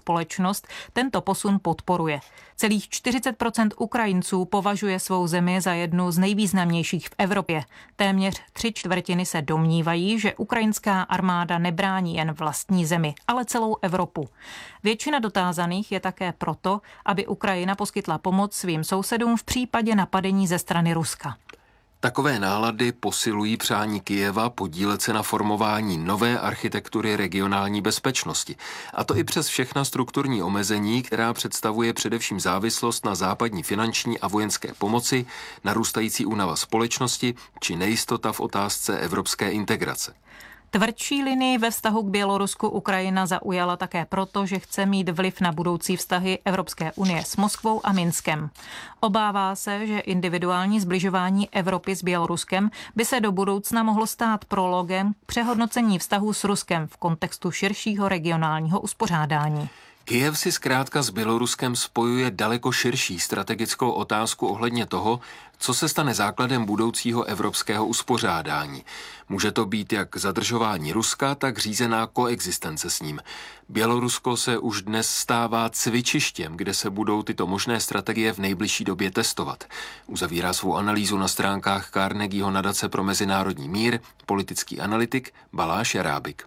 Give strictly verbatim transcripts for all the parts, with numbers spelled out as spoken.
společnost tento posun podporuje. Celých čtyřicet procent Ukrajinců považuje svou zemi za jednu z nejvýznamnějších v Evropě. Téměř tři čtvrtiny se domnívají, že ukrajinská armáda nebrání jen vlastní zemi, ale celou Evropu. Většina dotázaných je také proto, aby Ukrajina poskytla pomoc svým sousedům v případě napadení ze strany Ruska. Takové nálady posilují přání Kyjeva podílet se na formování nové architektury regionální bezpečnosti. A to i přes všechna strukturní omezení, která představuje především závislost na západní finanční a vojenské pomoci, narůstající únava společnosti či nejistota v otázce evropské integrace. Tvrdší linii ve vztahu k Bělorusku Ukrajina zaujala také proto, že chce mít vliv na budoucí vztahy Evropské unie s Moskvou a Minskem. Obává se, že individuální zbližování Evropy s Běloruskem by se do budoucna mohlo stát prologem k přehodnocení vztahů s Ruskem v kontextu širšího regionálního uspořádání. Kyjev si zkrátka s Běloruskem spojuje daleko širší strategickou otázku ohledně toho, co se stane základem budoucího evropského uspořádání. Může to být jak zadržování Ruska, tak řízená koexistence s ním. Bělorusko se už dnes stává cvičištěm, kde se budou tyto možné strategie v nejbližší době testovat. Uzavírá svou analýzu na stránkách Carnegieho nadace pro mezinárodní mír politický analytik Balázs Jerábik.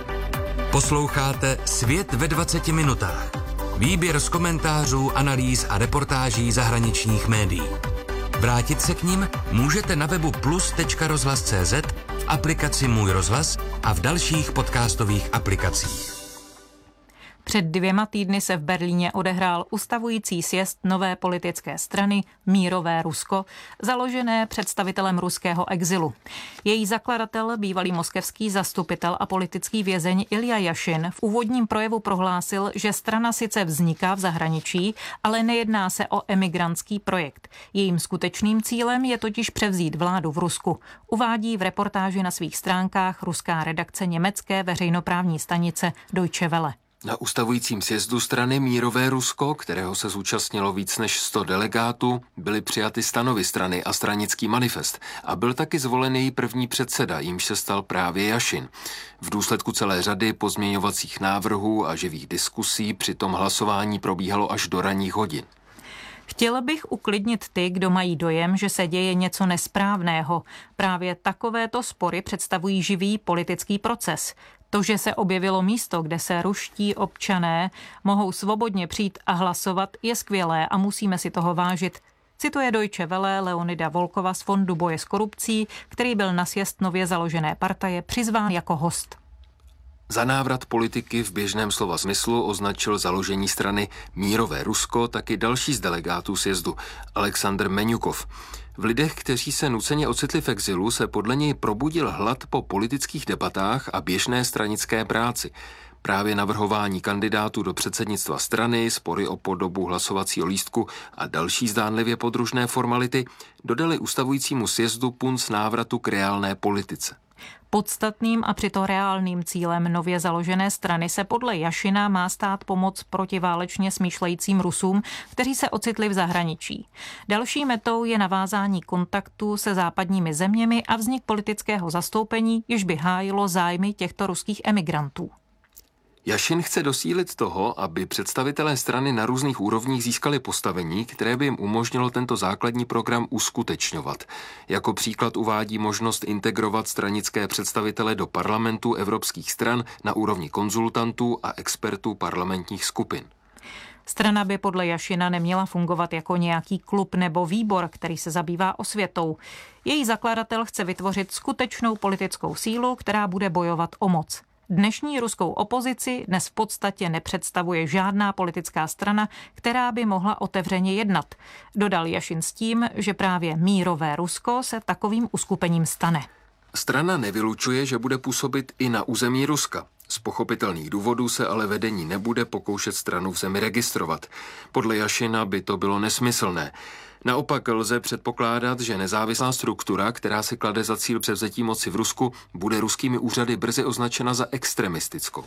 Posloucháte Svět ve dvaceti minutách. Výběr z komentářů, analýz a reportáží zahraničních médií. Vrátit se k nim můžete na webu plus tečka rozhlas tečka cé zet, v aplikaci Můj rozhlas a v dalších podcastových aplikacích. Před dvěma týdny se v Berlíně odehrál ustavující sjezd nové politické strany Mírové Rusko, založené představitelem ruského exilu. Její zakladatel, bývalý moskevský zastupitel a politický vězeň Ilja Jašin v úvodním projevu prohlásil, že strana sice vzniká v zahraničí, ale nejedná se o emigrantský projekt. Jejím skutečným cílem je totiž převzít vládu v Rusku. Uvádí v reportáži na svých stránkách ruská redakce německé veřejnoprávní stanice Deutsche Welle. Na ustavujícím sjezdu strany Mírové Rusko, kterého se zúčastnilo víc než sto delegátů, byly přijaty stanovy strany a stranický manifest a byl taky zvolen její první předseda, jímž se stal právě Jašin. V důsledku celé řady pozměňovacích návrhů a živých diskusí při tom hlasování probíhalo až do ranních hodin. Chtěla bych uklidnit ty, kdo mají dojem, že se děje něco nesprávného. Právě takovéto spory představují živý politický proces. To, že se objevilo místo, kde se ruští občané mohou svobodně přijít a hlasovat, je skvělé a musíme si toho vážit. Cituje Deutsche Welle Leonida Volkova z Fondu boje s korupcí, který byl na sjezd nově založené partaje přizván jako host. Za návrat politiky v běžném slova smyslu označil založení strany Mírové Rusko taky další z delegátů sjezdu, Alexandr Meňukov. V lidech, kteří se nuceně ocitli v exilu, se podle něj probudil hlad po politických debatách a běžné stranické práci. Právě navrhování kandidátů do předsednictva strany, spory o podobu hlasovacího lístku a další zdánlivě podružné formality dodali ustavujícímu sjezdu punc návratu k reálné politice. Podstatným a přitom reálným cílem nově založené strany se podle Jašina má stát pomoc protiválečně smýšlejícím Rusům, kteří se ocitli v zahraničí. Další metou je navázání kontaktů se západními zeměmi a vznik politického zastoupení, jež by hájilo zájmy těchto ruských emigrantů. Jašin chce dosílit toho, aby představitelé strany na různých úrovních získali postavení, které by jim umožnilo tento základní program uskutečňovat. Jako příklad uvádí možnost integrovat stranické představitele do parlamentů evropských stran na úrovni konzultantů a expertů parlamentních skupin. Strana by podle Jašina neměla fungovat jako nějaký klub nebo výbor, který se zabývá osvětou. Její zakladatel chce vytvořit skutečnou politickou sílu, která bude bojovat o moc. Dnešní ruskou opozici dnes v podstatě nepředstavuje žádná politická strana, která by mohla otevřeně jednat. Dodal Jašin s tím, že právě Mírové Rusko se takovým uskupením stane. Strana nevylučuje, že bude působit i na území Ruska. Z pochopitelných důvodů se ale vedení nebude pokoušet stranu v zemi registrovat. Podle Jašina by to bylo nesmyslné. Naopak lze předpokládat, že nezávislá struktura, která si klade za cíl převzetí moci v Rusku, bude ruskými úřady brzy označena za extremistickou.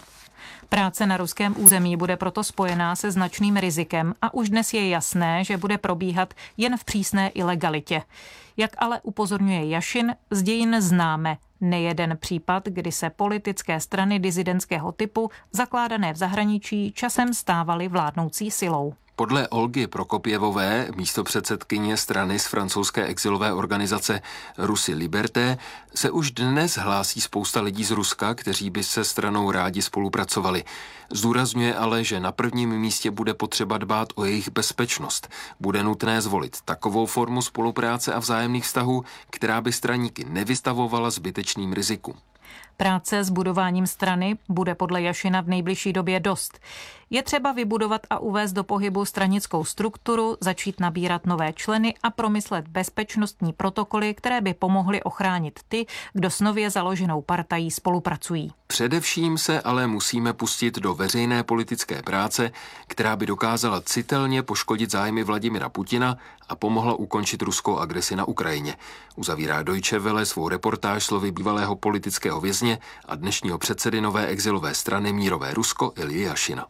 Práce na ruském území bude proto spojená se značným rizikem a už dnes je jasné, že bude probíhat jen v přísné ilegalitě. Jak ale upozorňuje Jašin, z dějin známe nejeden případ, kdy se politické strany disidentského typu, zakládané v zahraničí, časem stávaly vládnoucí silou. Podle Olgy Prokopěvové, místopředsedkyně strany z francouzské exilové organizace Russie Liberté, se už dnes hlásí spousta lidí z Ruska, kteří by se stranou rádi spolupracovali. Zdůrazňuje ale, že na prvním místě bude potřeba dbát o jejich bezpečnost. Bude nutné zvolit takovou formu spolupráce a vzájemných vztahů, která by straníky nevystavovala zbytečným rizikům. Práce s budováním strany bude podle Jašina v nejbližší době dost. Je třeba vybudovat a uvést do pohybu stranickou strukturu, začít nabírat nové členy a promyslet bezpečnostní protokoly, které by pomohly ochránit ty, kdo s nově založenou partají spolupracují. Především se ale musíme pustit do veřejné politické práce, která by dokázala citelně poškodit zájmy Vladimira Putina a pomohla ukončit ruskou agresi na Ukrajině. Uzavírá Deutsche Welle svou reportáž slovy bývalého politického vězně a dnešního předsedy nové exilové strany Mírové Rusko Ilji Jašina.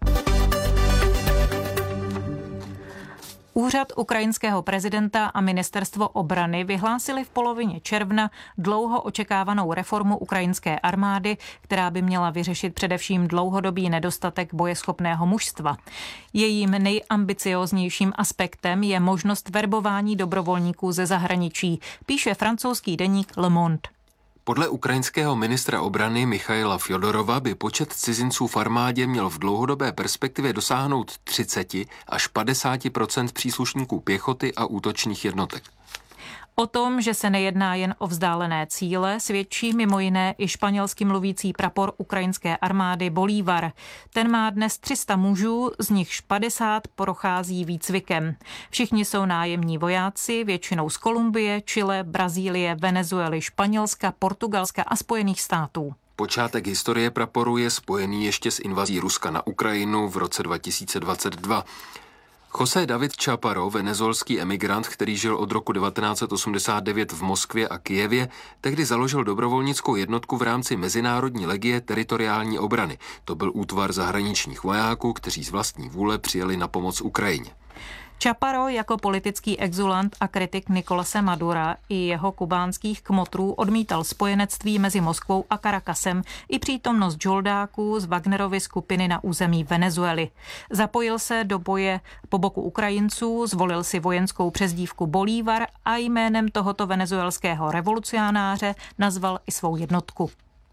Úřad ukrajinského prezidenta a ministerstvo obrany vyhlásili v polovině června dlouho očekávanou reformu ukrajinské armády, která by měla vyřešit především dlouhodobý nedostatek bojeschopného mužstva. Jejím nejambicióznějším aspektem je možnost verbování dobrovolníků ze zahraničí, píše francouzský deník Le Monde. Podle ukrajinského ministra obrany Michaila Fjodorova by počet cizinců v armádě měl v dlouhodobé perspektivě dosáhnout třicet až padesát procent příslušníků pěchoty a útočných jednotek. O tom, že se nejedná jen o vzdálené cíle, svědčí mimo jiné i španělsky mluvící prapor ukrajinské armády Bolívar. Ten má dnes tři sta mužů, z nichž padesát prochází výcvikem. Všichni jsou nájemní vojáci, většinou z Kolumbie, Chile, Brazílie, Venezuely, Španělska, Portugalska a Spojených států. Počátek historie praporu je spojený ještě s invazí Ruska na Ukrajinu v roce dva tisíce dvacet dva. José David Chaparro, venezuelský emigrant, který žil od roku devatenáct set osmdesát devět v Moskvě a Kyjevě, tehdy založil dobrovolnickou jednotku v rámci Mezinárodní legie teritoriální obrany. To byl útvar zahraničních vojáků, kteří z vlastní vůle přijeli na pomoc Ukrajině. Chaparro jako politický exulant a kritik Nicolase Madura i jeho kubánských kmotrů odmítal spojenectví mezi Moskvou a Caracasem i přítomnost žoldáků z Wagnerovy skupiny na území Venezuely. Zapojil se do boje po boku Ukrajinců, zvolil si vojenskou přezdívku Bolívar a jménem tohoto venezuelského revolucionáře nazval i svou jednotku.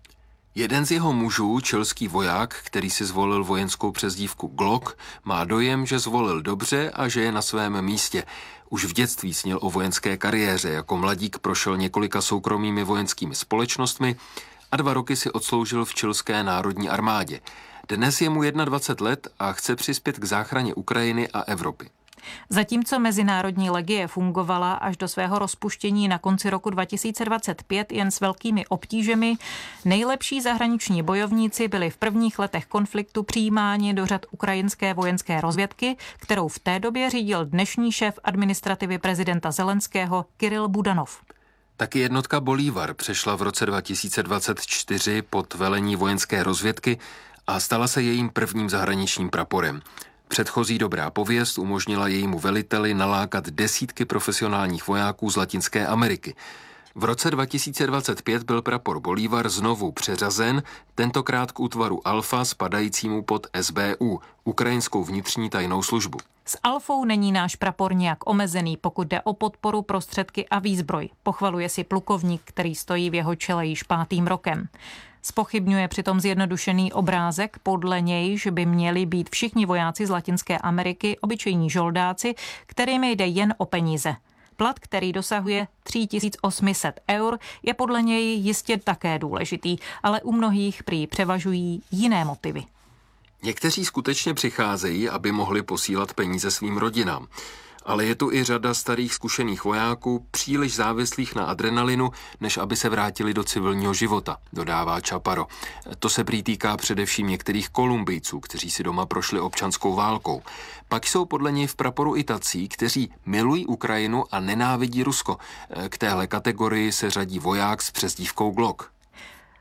Jeden z jeho mužů, chilský voják, který si zvolil vojenskou přezdívku Glock, má dojem, že zvolil dobře a že je na svém místě. Už v dětství snil o vojenské kariéře, jako mladík prošel několika soukromými vojenskými společnostmi a dva roky si odsloužil v chilské národní armádě. Dnes je mu dvacet jedna let a chce přispět k záchraně Ukrajiny a Evropy. Zatímco Mezinárodní legie fungovala až do svého rozpuštění na konci roku dva tisíce dvacet pět jen s velkými obtížemi, nejlepší zahraniční bojovníci byli v prvních letech konfliktu přijímáni do řad ukrajinské vojenské rozvědky, kterou v té době řídil dnešní šéf administrativy prezidenta Zelenského Kiril Budanov. Taky jednotka Bolívar přešla v roce dva tisíce dvacet čtyři pod velení vojenské rozvědky a stala se jejím prvním zahraničním praporem. Předchozí dobrá pověst umožnila jejímu veliteli nalákat desítky profesionálních vojáků z Latinské Ameriky. V roce dva tisíce dvacet pět byl prapor Bolívar znovu přeřazen, tentokrát k útvaru Alfa spadajícímu pod S B U, ukrajinskou vnitřní tajnou službu. S Alfou není náš prapor nějak omezený, pokud jde o podporu, prostředky a výzbroj, pochvaluje si plukovník, který stojí v jeho čele již pátým rokem. Zpochybňuje přitom zjednodušený obrázek, podle nějž by měli být všichni vojáci z Latinské Ameriky obyčejní žoldáci, kterým jde jen o peníze. Plat, který dosahuje tři tisíce osm set eur, je podle něj jistě také důležitý, ale u mnohých prý převažují jiné motivy. Někteří skutečně přicházejí, aby mohli posílat peníze svým rodinám. Ale je tu i řada starých zkušených vojáků, příliš závislých na adrenalinu, než aby se vrátili do civilního života, dodává Chaparro. To se prý týká především některých Kolumbijců, kteří si doma prošli občanskou válkou. Pak jsou podle něj v praporu i tací, kteří milují Ukrajinu a nenávidí Rusko. K téhle kategorii se řadí voják s přezdívkou Glock.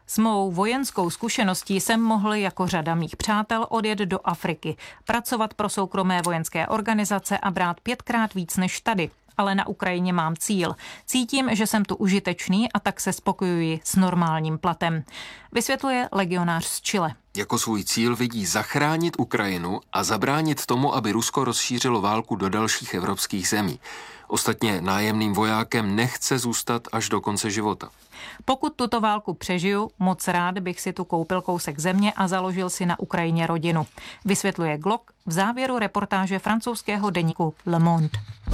S mou vojenskou zkušeností jsem mohl jako řada mých přátel odjet do Afriky, pracovat pro soukromé vojenské organizace a brát pětkrát víc než tady. Ale na Ukrajině mám cíl. Cítím, že jsem tu užitečný a tak se spokojuji s normálním platem. Vysvětluje legionář z Chile. Jako svůj cíl vidí zachránit Ukrajinu a zabránit tomu, aby Rusko rozšířilo válku do dalších evropských zemí. Ostatně nájemným vojákem nechce zůstat až do konce života. Pokud tuto válku přežiju, moc rád bych si tu koupil kousek země a založil si na Ukrajině rodinu. Vysvětluje Glock v závěru reportáže francouzského deníku Le Monde.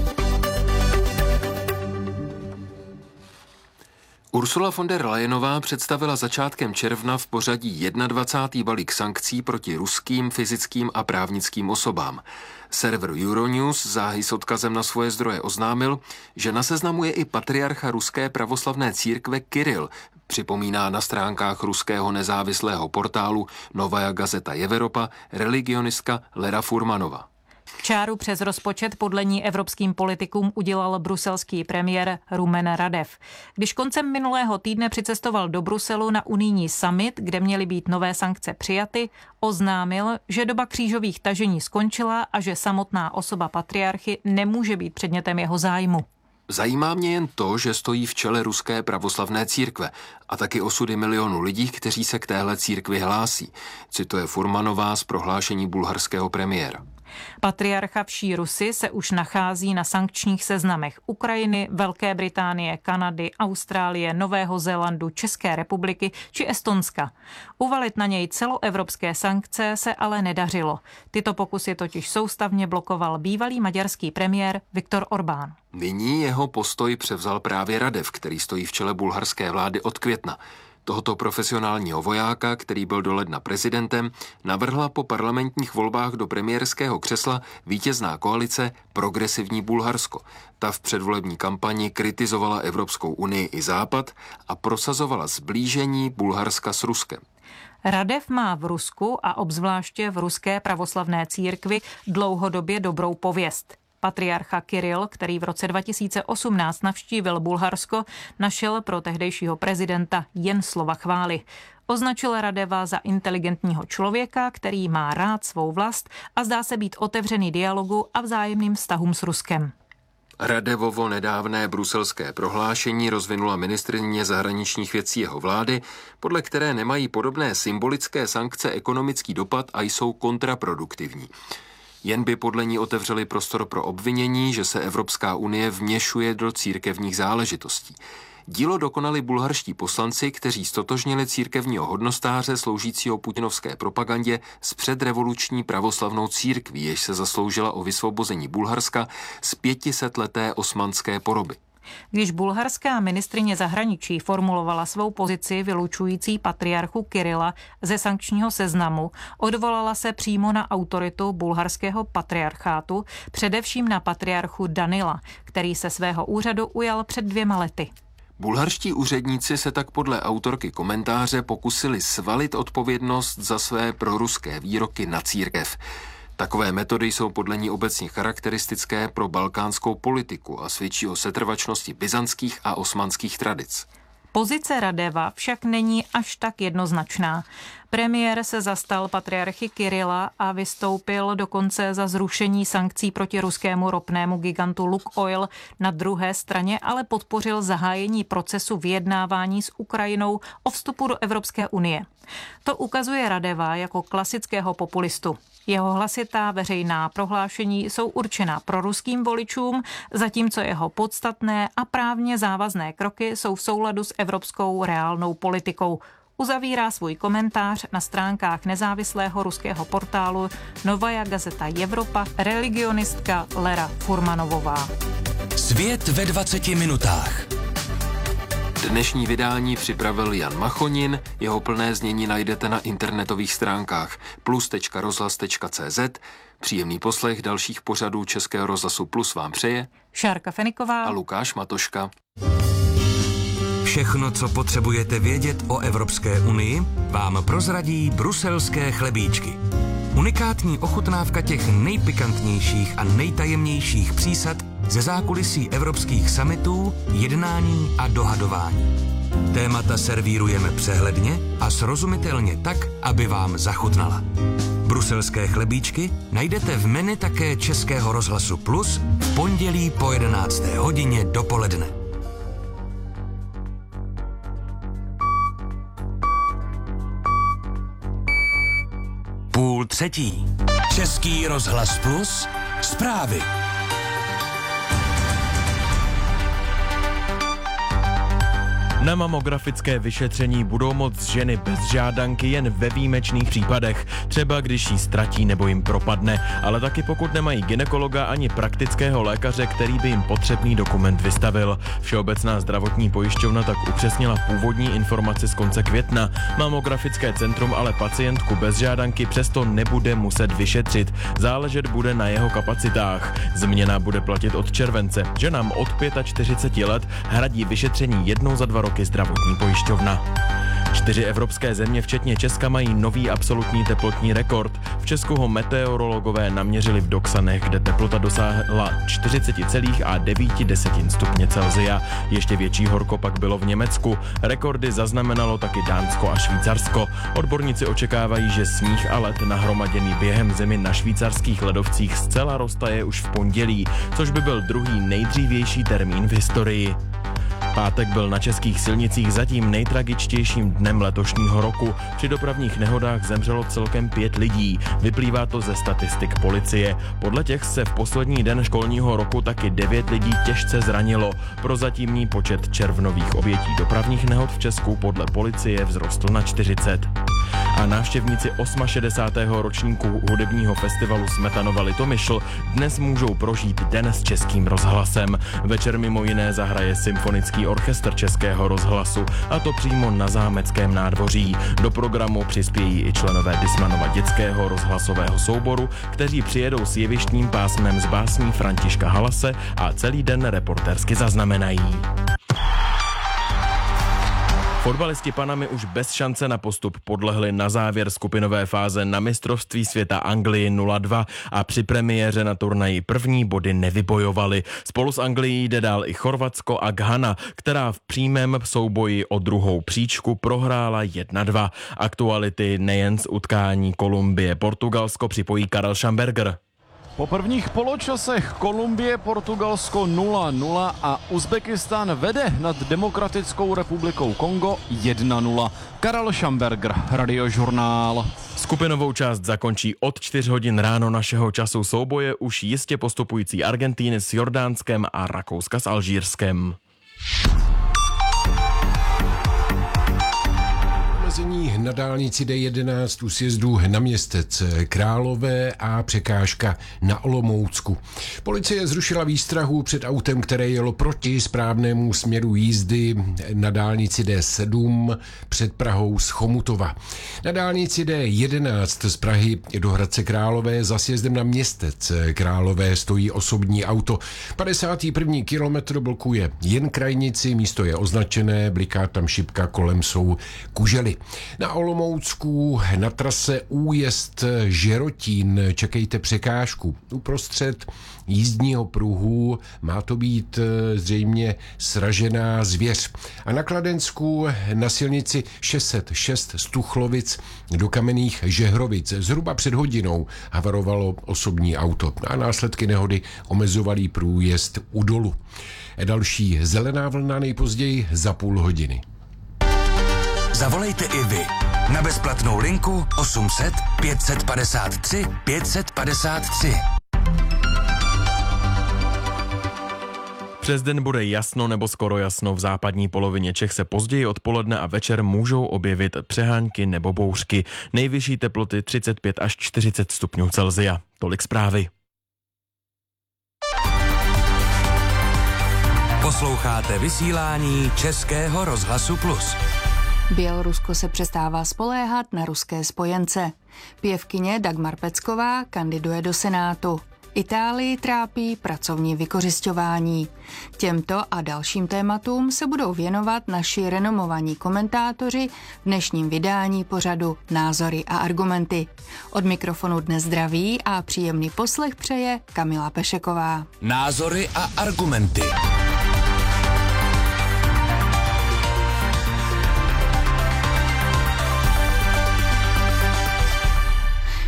Ursula von der Leyenová představila začátkem června v pořadí dvacátý balík sankcí proti ruským fyzickým a právnickým osobám. Server Euronews záhy s odkazem na svoje zdroje oznámil, že na seznamu je i patriarcha ruské pravoslavné církve Kiril, připomíná na stránkách ruského nezávislého portálu Novaja Gazeta Evropa religionistka Lera Furmanova. Čáru přes rozpočet podle ní evropským politikům udělal bruselský premiér Rumen Radev. Když koncem minulého týdne přicestoval do Bruselu na unijní summit, kde měly být nové sankce přijaty, oznámil, že doba křížových tažení skončila a že samotná osoba patriarchy nemůže být předmětem jeho zájmu. Zajímá mě jen to, že stojí v čele ruské pravoslavné církve a taky osudy milionů lidí, kteří se k téhle církvi hlásí, cituje Furmanová z prohlášení bulharského premiéra. Patriarcha vší Rusy se už nachází na sankčních seznamech Ukrajiny, Velké Británie, Kanady, Austrálie, Nového Zélandu, České republiky či Estonska. Uvalit na něj celoevropské sankce se ale nedařilo. Tyto pokusy totiž soustavně blokoval bývalý maďarský premiér Viktor Orbán. Nyní jeho postoj převzal právě Radev, který stojí v čele bulharské vlády od května. Tohoto profesionálního vojáka, který byl do ledna prezidentem, navrhla po parlamentních volbách do premiérského křesla vítězná koalice Progresivní Bulharsko. Ta v předvolební kampani kritizovala Evropskou unii i Západ a prosazovala sblížení Bulharska s Ruskem. Radev má v Rusku a obzvláště v ruské pravoslavné církvi dlouhodobě dobrou pověst. Patriarcha Kiril, který v roce dva tisíce osmnáct navštívil Bulharsko, našel pro tehdejšího prezidenta jen slova chvály. Označil Radeva za inteligentního člověka, který má rád svou vlast a zdá se být otevřený dialogu a vzájemným vztahům s Ruskem. Radevovo nedávné bruselské prohlášení rozvinula ministryně zahraničních věcí jeho vlády, podle které nemají podobné symbolické sankce ekonomický dopad a jsou kontraproduktivní. Jen by podle ní otevřeli prostor pro obvinění, že se Evropská unie vměšuje do církevních záležitostí. Dílo dokonali bulharští poslanci, kteří stotožnili církevního hodnostáře sloužícího putinovské propagandě s předrevoluční pravoslavnou církví, jež se zasloužila o vysvobození Bulharska z pětisetleté osmanské poroby. Když bulharská ministryně zahraničí formulovala svou pozici vylučující patriarchu Kirila ze sankčního seznamu, odvolala se přímo na autoritu bulharského patriarchátu, především na patriarchu Danila, který se svého úřadu ujal před dvěma lety. Bulharští úředníci se tak podle autorky komentáře pokusili svalit odpovědnost za své proruské výroky na církev. Takové metody jsou podle ní obecně charakteristické pro balkánskou politiku a svědčí o setrvačnosti byzantských a osmanských tradic. Pozice Radeva však není až tak jednoznačná. Premiér se zastal patriarchy Kirila a vystoupil dokonce za zrušení sankcí proti ruskému ropnému gigantu Lukoil. Na druhé straně ale podpořil zahájení procesu vyjednávání s Ukrajinou o vstupu do Evropské unie. To ukazuje Radeva jako klasického populistu. Jeho hlasitá veřejná prohlášení jsou určená proruským voličům, zatímco jeho podstatné a právně závazné kroky jsou v souladu s evropskou reálnou politikou. Uzavírá svůj komentář na stránkách nezávislého ruského portálu Novaja Gazeta Evropa religionistka Lera Furmanovová. Svět ve dvaceti minutách. Dnešní vydání připravil Jan Machonin, jeho plné znění najdete na internetových stránkách plus tečka rozhlas tečka cé zet. Příjemný poslech dalších pořadů Českého rozhlasu Plus vám přeje Šárka Feniková a Lukáš Matoška. Všechno, co potřebujete vědět o Evropské unii, vám prozradí bruselské chlebíčky. Unikátní ochutnávka těch nejpikantnějších a nejtajemnějších přísad ze zákulisí evropských summitů, jednání a dohadování. Témata servírujeme přehledně a srozumitelně tak, aby vám zachutnala. Bruselské chlebíčky najdete v menu také Českého rozhlasu Plus v pondělí po jedenácté hodině dopoledne. Půl třetí. Český rozhlas Plus. Zprávy. Na mamografické vyšetření budou moct ženy bez žádanky jen ve výjimečných případech, třeba když jí ztratí nebo jim propadne, ale taky pokud nemají gynekologa ani praktického lékaře, který by jim potřebný dokument vystavil. Všeobecná zdravotní pojišťovna tak upřesnila původní informaci z konce května. Mamografické centrum ale pacientku bez žádanky přesto nebude muset vyšetřit. Záležet bude na jeho kapacitách. Změna bude platit od července. Ženám od čtyřiceti pěti let hradí vyšetření jednou za dva roky zdravotní pojišťovna. Čtyři evropské země, včetně Česka, mají nový absolutní teplotní rekord. V Česku ho meteorologové naměřili v Doksanech, kde teplota dosáhla čtyřicet celá devět stupně Celsia. Ještě větší horko pak bylo v Německu. Rekordy zaznamenalo taky Dánsko a Švýcarsko. Odborníci očekávají, že sníh a led nahromaděný během zimy na švýcarských ledovcích zcela roztaje už v pondělí, což by byl druhý nejdřívější termín v historii. Pátek byl na českých silnicích zatím nejtragičtějším dnem letošního roku. Při dopravních nehodách zemřelo celkem pět lidí. Vyplývá to ze statistik policie. Podle těch se v poslední den školního roku taky devět lidí těžce zranilo. Prozatímní počet červnových obětí dopravních nehod v Česku podle policie vzrostl na čtyřicet. A návštěvníci šedesátého osmého ročníku hudebního festivalu Smetanova Litomyšl dnes můžou prožít den s Českým rozhlasem. Večer mimo jiné zahraje Symfonický orchestr Českého rozhlasu, a to přímo na Zámeckém nádvoří. Do programu přispějí i členové Dismanova dětského rozhlasového souboru, kteří přijedou s jevištním pásmem z básní Františka Halase a celý den reportérsky zaznamenají. Fotbalisti Panamy už bez šance na postup podlehli na závěr skupinové fáze na mistrovství světa Anglii nula dva a při premiéře na turnaji první body nevybojovali. Spolu s Anglií jde dál i Chorvatsko a Ghana, která v přímém souboji o druhou příčku prohrála jedna dva. Aktuality nejen z utkání Kolumbie-Portugalsko připojí Karel Schamberger. Po prvních poločasech Kolumbie Portugalsko nula nula a Uzbekistán vede nad Demokratickou republikou Kongo jedna nula. Karel Schamberger, Radiožurnál. Skupinovou část zakončí od čtyř hodin ráno našeho času souboje už jistě postupující Argentíny s Jordánskem a Rakouska s Alžírskem. Na dálnici D jedenáct u sjezdu na Městec Králové a překážka na Olomoucku. Policie zrušila výstrahu před autem, které jelo proti správnému směru jízdy na dálnici D sedm před Prahou z Chomutova. Na dálnici D jedenáct z Prahy do Hradce Králové za sjezdem na Městec Králové stojí osobní auto. padesátý první kilometr blokuje jen krajnici, místo je označené, bliká tam šipka, kolem jsou kužely. Na Olomoucku na trase újezd Žerotín čekejte překážku. Uprostřed jízdního pruhu má to být zřejmě sražená zvěř. A na Kladensku na silnici šest set šest z Tuchlovic do Kamenných Žehrovic zhruba před hodinou havarovalo osobní auto a následky nehody omezovaly průjezd u dolu. Další zelená vlna nejpozději za půl hodiny. Zavolejte i vy na bezplatnou linku osm set pět set padesát tři pět set padesát tři. Přes den bude jasno nebo skoro jasno, v západní polovině Čech se později odpoledne a večer můžou objevit přehánky nebo bouřky. Nejvyšší teploty třicet pět až čtyřicet stupňů Celsia. Tolik zprávy. Posloucháte vysílání Českého rozhlasu Plus. Bělorusko se přestává spoléhat na ruské spojence. Pěvkyně Dagmar Pecková kandiduje do Senátu. Itálii trápí pracovní vykořisťování. Těmto a dalším tématům se budou věnovat naši renomovaní komentátoři v dnešním vydání pořadu Názory a argumenty. Od mikrofonu dnes zdraví a příjemný poslech přeje Kamila Pešeková. Názory a argumenty.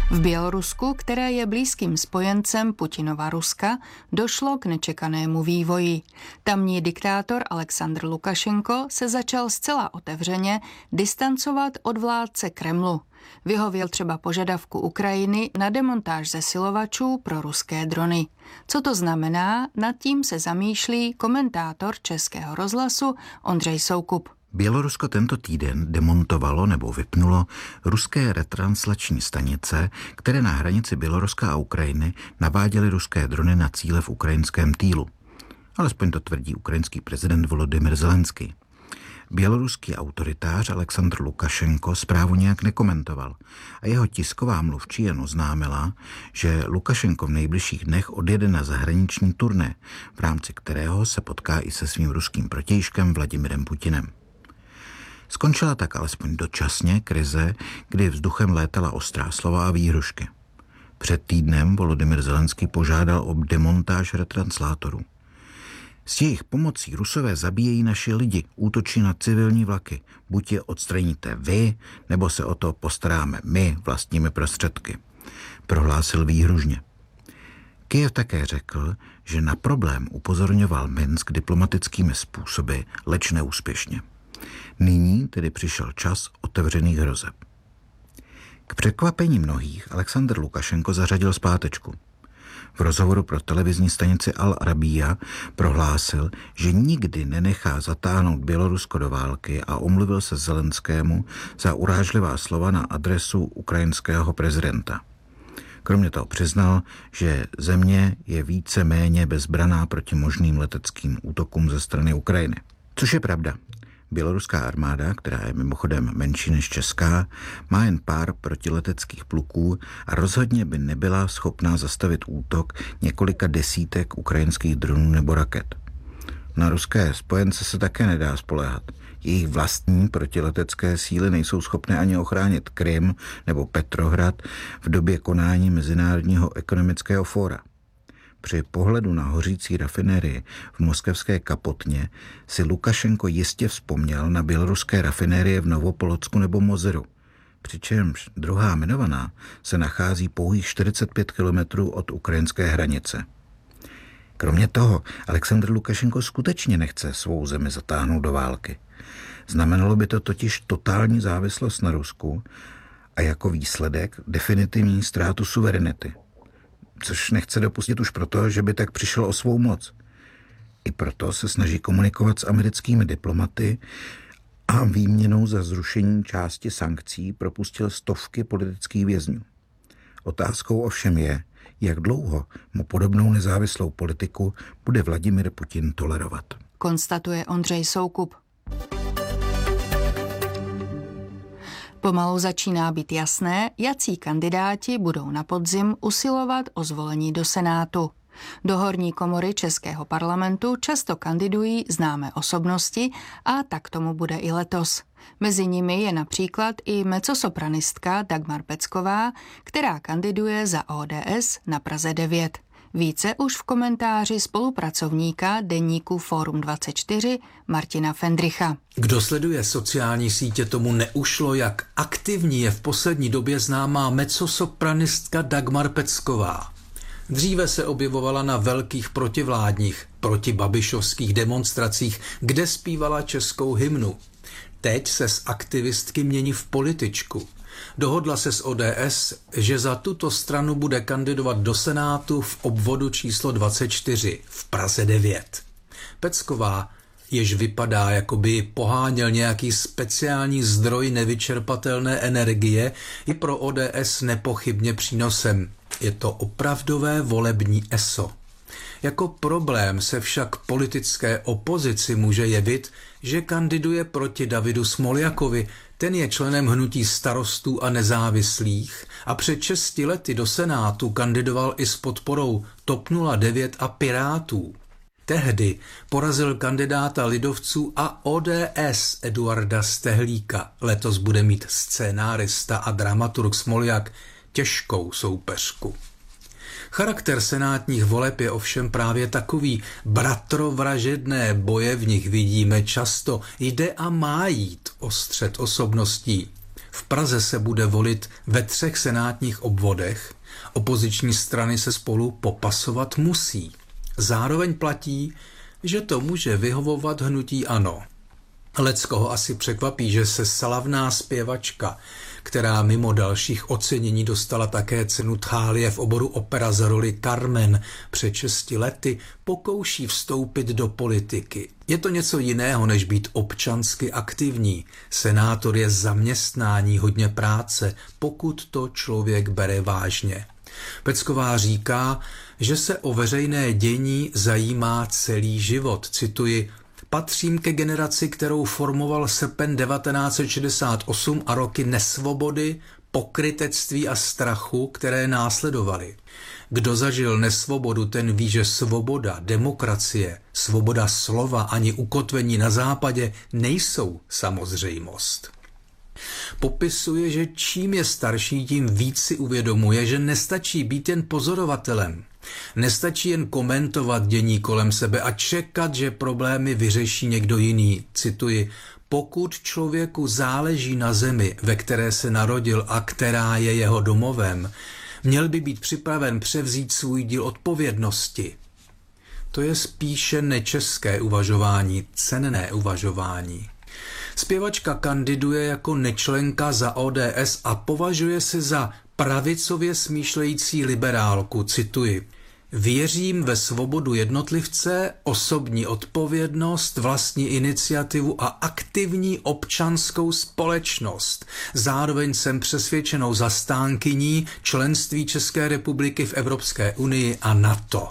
V Bělorusku, které je blízkým spojencem Putinova Ruska, došlo k nečekanému vývoji. Tamní diktátor Alexandr Lukašenko se začal zcela otevřeně distancovat od vládce Kremlu. Vyhověl třeba požadavku Ukrajiny na demontáž zesilovačů pro ruské drony. Co to znamená, nad tím se zamýšlí komentátor Českého rozhlasu Ondřej Soukup. Bělorusko tento týden demontovalo nebo vypnulo ruské retranslační stanice, které na hranici Běloruska a Ukrajiny naváděly ruské drony na cíle v ukrajinském týlu. Alespoň to tvrdí ukrajinský prezident Volodymyr Zelenský. Běloruský autoritář Alexandr Lukašenko zprávu nějak nekomentoval a jeho tisková mluvčí jen oznámila, že Lukašenko v nejbližších dnech odjede na zahraniční turné, v rámci kterého se potká i se svým ruským protějškem Vladimirem Putinem. Skončila tak alespoň dočasně krize, kdy vzduchem létala ostrá slova a výhrušky. Před týdnem Volodymyr Zelenský požádal o demontáž retranslátorů. S jejich pomocí Rusové zabíjejí naši lidi, útočí na civilní vlaky. Buď je odstraníte vy, nebo se o to postaráme my vlastními prostředky, prohlásil výhružně. Kyjev také řekl, že na problém upozorňoval Minsk diplomatickými způsoby, leč neúspěšně. Nyní tedy přišel čas otevřených hrozeb. K překvapení mnohých Alexandr Lukašenko zařadil zpátečku. V rozhovoru pro televizní stanici Al Arabiya prohlásil, že nikdy nenechá zatáhnout Bělorusko do války a omluvil se Zelenskému za urážlivá slova na adresu ukrajinského prezidenta. Kromě toho přiznal, že země je více méně bezbraná proti možným leteckým útokům ze strany Ukrajiny. Což je pravda. Běloruská armáda, která je mimochodem menší než česká, má jen pár protileteckých pluků a rozhodně by nebyla schopná zastavit útok několika desítek ukrajinských dronů nebo raket. Na ruské spojence se také nedá spoléhat. Jejich vlastní protiletecké síly nejsou schopné ani ochránit Krym nebo Petrohrad v době konání Mezinárodního ekonomického fóra. Při pohledu na hořící rafinérii v moskevské Kapotně si Lukašenko jistě vzpomněl na běloruské rafinérie v Novopolocku nebo Mozeru, přičemž druhá jmenovaná se nachází pouhých čtyřicet pět kilometrů od ukrajinské hranice. Kromě toho Alexandr Lukašenko skutečně nechce svou zemi zatáhnout do války. Znamenalo by to totiž totální závislost na Rusku a jako výsledek definitivní ztrátu suverenity. Což nechce dopustit už proto, že by tak přišel o svou moc. I proto se snaží komunikovat s americkými diplomaty a výměnou za zrušení části sankcí propustil stovky politických vězňů. Otázkou ovšem je, jak dlouho mu podobnou nezávislou politiku bude Vladimir Putin tolerovat. Konstatuje Ondřej Soukup. Pomalu začíná být jasné, jací kandidáti budou na podzim usilovat o zvolení do Senátu. Do horní komory Českého parlamentu často kandidují známé osobnosti a tak tomu bude i letos. Mezi nimi je například i mezzosopranistka Dagmar Pecková, která kandiduje za O D S na Praze devět. Více už v komentáři spolupracovníka deníku Fórum dvacet čtyři Martina Fendricha. Kdo sleduje sociální sítě, tomu neušlo, jak aktivní je v poslední době známá mezzosopranistka Dagmar Pecková. Dříve se objevovala na velkých protivládních, protibabišovských demonstracích, kde zpívala českou hymnu. Teď se z aktivistky mění v političku. Dohodla se s O D S, že za tuto stranu bude kandidovat do Senátu v obvodu číslo dvacet čtyři v Praze devět. Pecková, jež vypadá, jako by poháněl nějaký speciální zdroj nevyčerpatelné energie, je pro O D S nepochybně přínosem. Je to opravdové volební eso. Jako problém se však politické opozici může jevit, že kandiduje proti Davidu Smoljakovi. Ten je členem hnutí Starostů a nezávislých a před šesti lety do Senátu kandidoval i s podporou TOP nula devět a Pirátů. Tehdy porazil kandidáta lidovců a O D S Eduarda Stehlíka. Letos bude mít scénárista a dramaturg Smoljak těžkou soupeřku. Charakter senátních voleb je ovšem právě takový. Bratrovražedné boje v nich vidíme často. Jde a má jít o střet osobností. V Praze se bude volit ve třech senátních obvodech. Opoziční strany se spolu popasovat musí. Zároveň platí, že to může vyhovovat hnutí ANO. Leckoho asi překvapí, že se slavná zpěvačka, která mimo dalších ocenění dostala také cenu Thálie v oboru opera za roli Carmen před šesti lety, pokouší vstoupit do politiky. Je to něco jiného, než být občansky aktivní. Senátor je zaměstnání, hodně práce, pokud to člověk bere vážně. Pecková říká, že se o veřejné dění zajímá celý život. Cituji: patřím ke generaci, kterou formoval srpen devatenáct set šedesát osm a roky nesvobody, pokrytectví a strachu, které následovaly. Kdo zažil nesvobodu, ten ví, že svoboda, demokracie, svoboda slova ani ukotvení na západě nejsou samozřejmost. Popisuje, že čím je starší, tím víc si uvědomuje, že nestačí být jen pozorovatelem. Nestačí jen komentovat dění kolem sebe a čekat, že problémy vyřeší někdo jiný. Cituji: pokud člověku záleží na zemi, ve které se narodil a která je jeho domovem, měl by být připraven převzít svůj díl odpovědnosti. To je spíše nečeské uvažování, cenné uvažování. Zpěvačka kandiduje jako nečlenka za O D S a považuje se za pravicově smýšlející liberálku. Cituji: věřím ve svobodu jednotlivce, osobní odpovědnost, vlastní iniciativu a aktivní občanskou společnost. Zároveň jsem přesvědčenou zastánkyní členství České republiky v Evropské unii a NATO.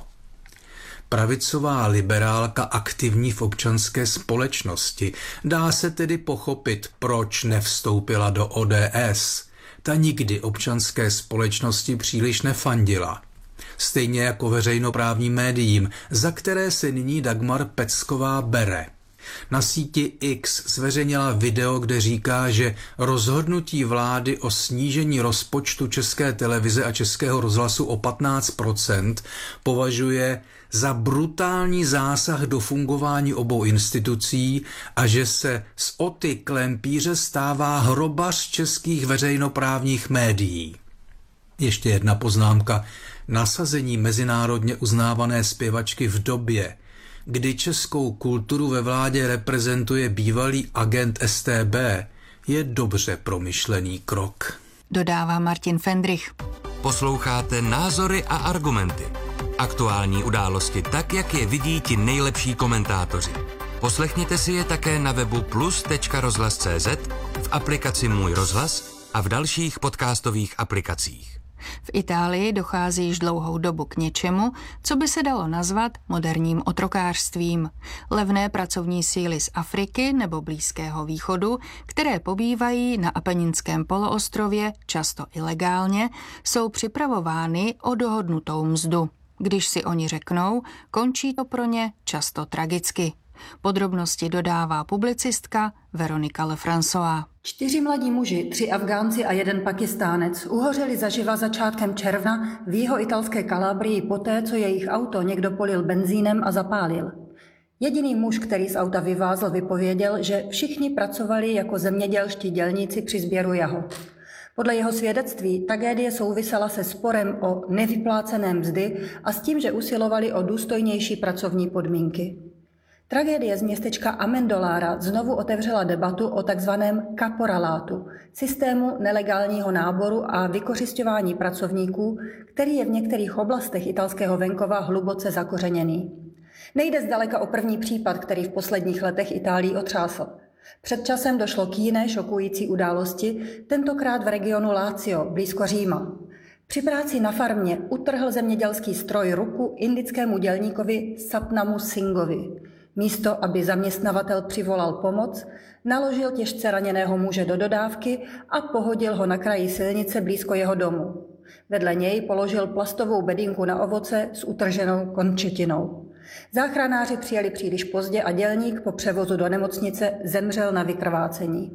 Pravicová liberálka aktivní v občanské společnosti. Dá se tedy pochopit, proč nevstoupila do O D S. Ta nikdy občanské společnosti příliš nefandila. Stejně jako veřejnoprávním médiím, za které se nyní Dagmar Pecková bere. Na síti X zveřejnila video, kde říká, že rozhodnutí vlády o snížení rozpočtu České televize a Českého rozhlasu o patnáct procent považuje za brutální zásah do fungování obou institucí a že se z Oty Klempíře stává hrobař českých veřejnoprávních médií. Ještě jedna poznámka. Nasazení mezinárodně uznávané zpěvačky v době, kdy českou kulturu ve vládě reprezentuje bývalý agent S T B, je dobře promyšlený krok. Dodává Martin Fendrich. Posloucháte Názory a argumenty. Aktuální události tak, jak je vidí ti nejlepší komentátoři. Poslechněte si je také na webu plus tečka rozhlas tečka cé zet, v aplikaci Můj rozhlas a v dalších podcastových aplikacích. V Itálii dochází již dlouhou dobu k něčemu, co by se dalo nazvat moderním otrokářstvím. Levné pracovní síly z Afriky nebo Blízkého východu, které pobývají na Apeninském poloostrově, často ilegálně, jsou připravovány o dohodnutou mzdu. Když si oni řeknou, končí to pro ně často tragicky. Podrobnosti dodává publicistka Veronika Lefrancois. Čtyři mladí muži, tři Afgánci a jeden Pakistánec uhořeli zaživa začátkem června v jihoitalské Kalábrii poté, co jejich auto někdo polil benzínem a zapálil. Jediný muž, který z auta vyvázl, vypověděl, že všichni pracovali jako zemědělští dělníci při sběru jahod. Podle jeho svědectví tragédie souvisela se sporem o nevyplácené mzdy a s tím, že usilovali o důstojnější pracovní podmínky. Tragédie z městečka Amendolára znovu otevřela debatu o takzvaném kaporalátu, systému nelegálního náboru a vykořisťování pracovníků, který je v některých oblastech italského venkova hluboce zakořeněný. Nejde zdaleka o první případ, který v posledních letech Itálii otřásl. Před časem došlo k jiné šokující události, tentokrát v regionu Lazio, blízko Říma. Při práci na farmě utrhl zemědělský stroj ruku indickému dělníkovi Satnamu Singhovi. Místo, aby zaměstnavatel přivolal pomoc, naložil těžce raněného muže do dodávky a pohodil ho na kraji silnice blízko jeho domu. Vedle něj položil plastovou bedínku na ovoce s utrženou končetinou. Záchranáři přijeli příliš pozdě a dělník po převozu do nemocnice zemřel na vykrvácení.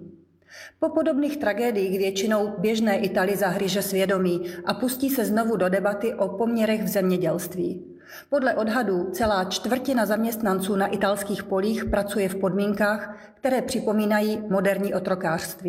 Po podobných tragédiích většinou běžné Itálii zahryže svědomí a pustí se znovu do debaty o poměrech v zemědělství. Podle odhadů celá čtvrtina zaměstnanců na italských polích pracuje v podmínkách, které připomínají moderní otrokářství.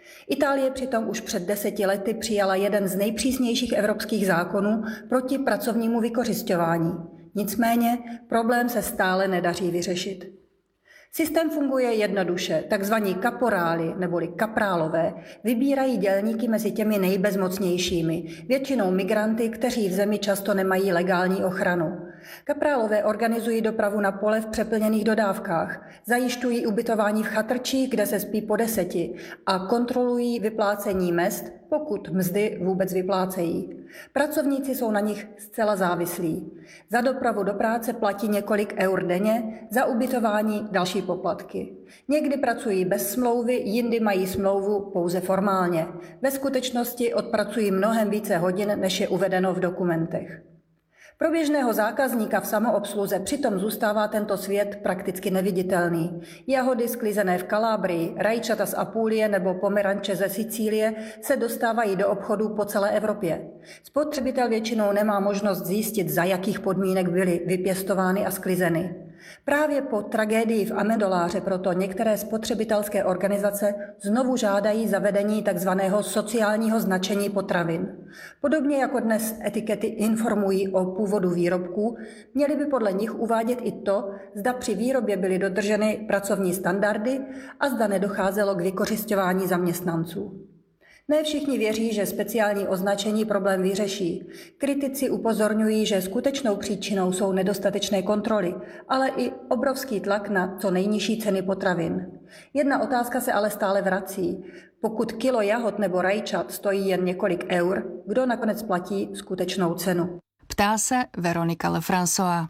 Itálie přitom už před deseti lety přijala jeden z nejpřísnějších evropských zákonů proti pracovnímu vykořisťování. Nicméně problém se stále nedaří vyřešit. Systém funguje jednoduše. Takzvaní kaporáli neboli kaprálové vybírají dělníky mezi těmi nejbezmocnějšími, většinou migranty, kteří v zemi často nemají legální ochranu. Kaprálové organizují dopravu na pole v přeplněných dodávkách, zajišťují ubytování v chatrčích, kde se spí po deseti a kontrolují vyplácení mezd, pokud mzdy vůbec vyplácejí. Pracovníci jsou na nich zcela závislí. Za dopravu do práce platí několik eur denně, za ubytování další poplatky. Někdy pracují bez smlouvy, jindy mají smlouvu pouze formálně. Ve skutečnosti odpracují mnohem více hodin, než je uvedeno v dokumentech. Pro běžného zákazníka v samoobsluze přitom zůstává tento svět prakticky neviditelný. Jahody sklizené v Kalábrii, rajčata z Apulie nebo pomeranče ze Sicílie se dostávají do obchodů po celé Evropě. Spotřebitel většinou nemá možnost zjistit, za jakých podmínek byly vypěstovány a sklizeny. Právě po tragédii v Amedoláře proto některé spotřebitelské organizace znovu žádají zavedení tzv. Sociálního značení potravin. Podobně jako dnes etikety informují o původu výrobků, měly by podle nich uvádět i to, zda při výrobě byly dodrženy pracovní standardy a zda nedocházelo k vykořisťování zaměstnanců. Ne všichni věří, že speciální označení problém vyřeší. Kritici upozorňují, že skutečnou příčinou jsou nedostatečné kontroly, ale i obrovský tlak na co nejnižší ceny potravin. Jedna otázka se ale stále vrací. Pokud kilo jahod nebo rajčat stojí jen několik eur, kdo nakonec platí skutečnou cenu? Ptá se Veronika Lefrançová.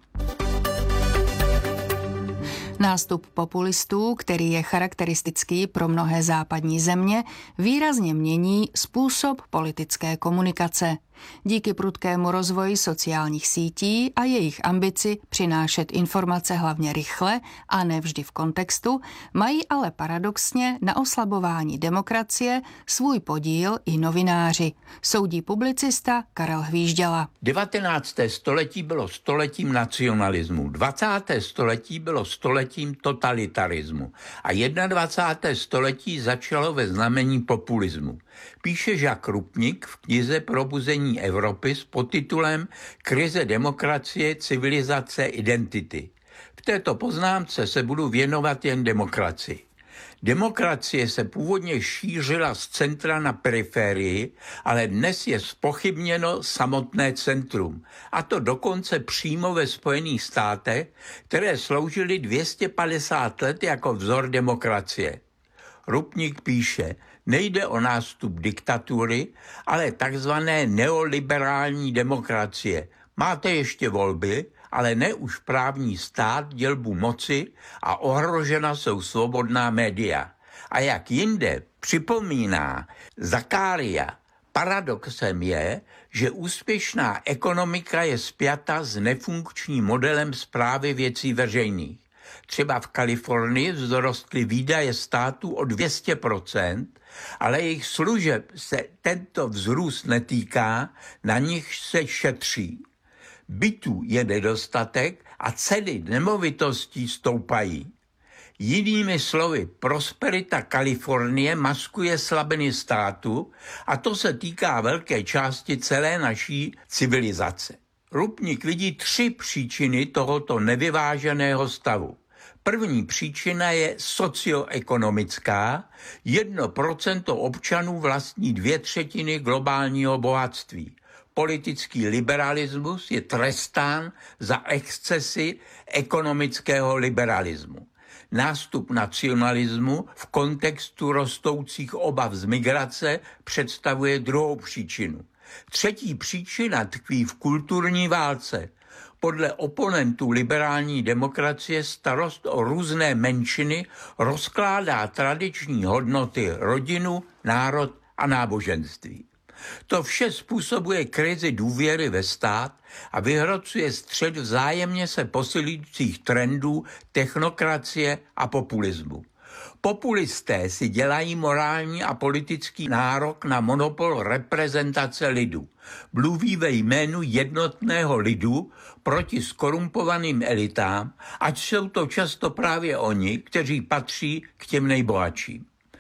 Nástup populistů, který je charakteristický pro mnohé západní země, výrazně mění způsob politické komunikace. Díky prudkému rozvoji sociálních sítí a jejich ambici přinášet informace hlavně rychle a ne vždy v kontextu, mají ale paradoxně na oslabování demokracie svůj podíl i novináři, soudí publicista Karel Hvížděla. devatenácté století bylo stoletím nacionalismu, dvacáté století bylo stoletím totalitarismu a dvacáté první století začalo ve znamení populismu. Píše Jacques Rupnik v knize Probuzení Evropy s podtitulem Krize demokracie, civilizace, identity. V této poznámce se budu věnovat jen demokracii. Demokracie se původně šířila z centra na periferii, ale dnes je zpochybněno samotné centrum. A to dokonce přímo ve Spojených státech, které sloužily dvě stě padesát let jako vzor demokracie. Rupnik píše, nejde o nástup diktatury, ale takzvané neoliberální demokracie. Máte ještě volby, ale ne už právní stát, dělbu moci a ohrožena jsou svobodná média. A jak jinde připomíná Zakaria, paradoxem je, že úspěšná ekonomika je spjata s nefunkčním modelem správy věcí veřejných. Třeba v Kalifornii vzrostly výdaje státu o dvě stě procent, ale jejich služeb se tento vzrůst netýká, na nich se šetří. Bytů je nedostatek a ceny nemovitostí stoupají. Jinými slovy, prosperita Kalifornie maskuje slabiny státu a to se týká velké části celé naší civilizace. Rupnik vidí tři příčiny tohoto nevyváženého stavu. První příčina je socioekonomická. Jedno procento občanů vlastní dvě třetiny globálního bohatství. Politický liberalismus je trestán za excesy ekonomického liberalismu. Nástup nacionalismu v kontextu rostoucích obav z migrace představuje druhou příčinu. Třetí příčina tkví v kulturní válce. Podle oponentů liberální demokracie starost o různé menšiny rozkládá tradiční hodnoty rodinu, národ a náboženství. To vše způsobuje krizi důvěry ve stát a vyhrocuje střed vzájemně se posilujících trendů technokracie a populismu. Populisté si dělají morální a politický nárok na monopol reprezentace lidu. Mluví ve jménu jednotného lidu proti skorumpovaným elitám, ať jsou to často právě oni, kteří patří k těm nejbohatším.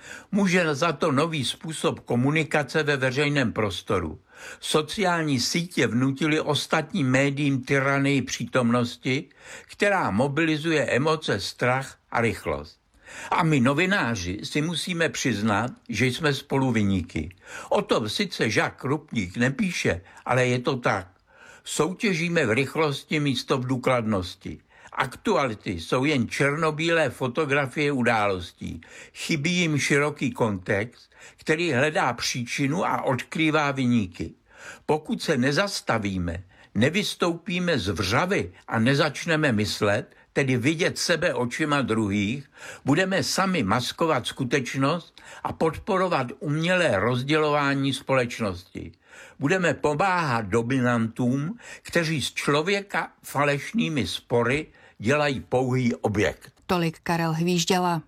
Může za to nový způsob komunikace ve veřejném prostoru. Sociální sítě vnutily ostatním médiím tyranii přítomnosti, která mobilizuje emoce, strach a rychlost. A my novináři si musíme přiznat, že jsme spoluviníky. O tom sice Jacques Rupník nepíše, ale je to tak. Soutěžíme v rychlosti místo v důkladnosti. Aktuality jsou jen černobílé fotografie událostí. Chybí jim široký kontext, který hledá příčinu a odkrývá viníky. Pokud se nezastavíme, nevystoupíme z vřavy a nezačneme myslet, tedy vidět sebe očima druhých, budeme sami maskovat skutečnost a podporovat umělé rozdělování společnosti. Budeme pomáhat dominantům, kteří z člověka falešnými spory dělají pouhý objekt. Tolik Karel Hvížděla.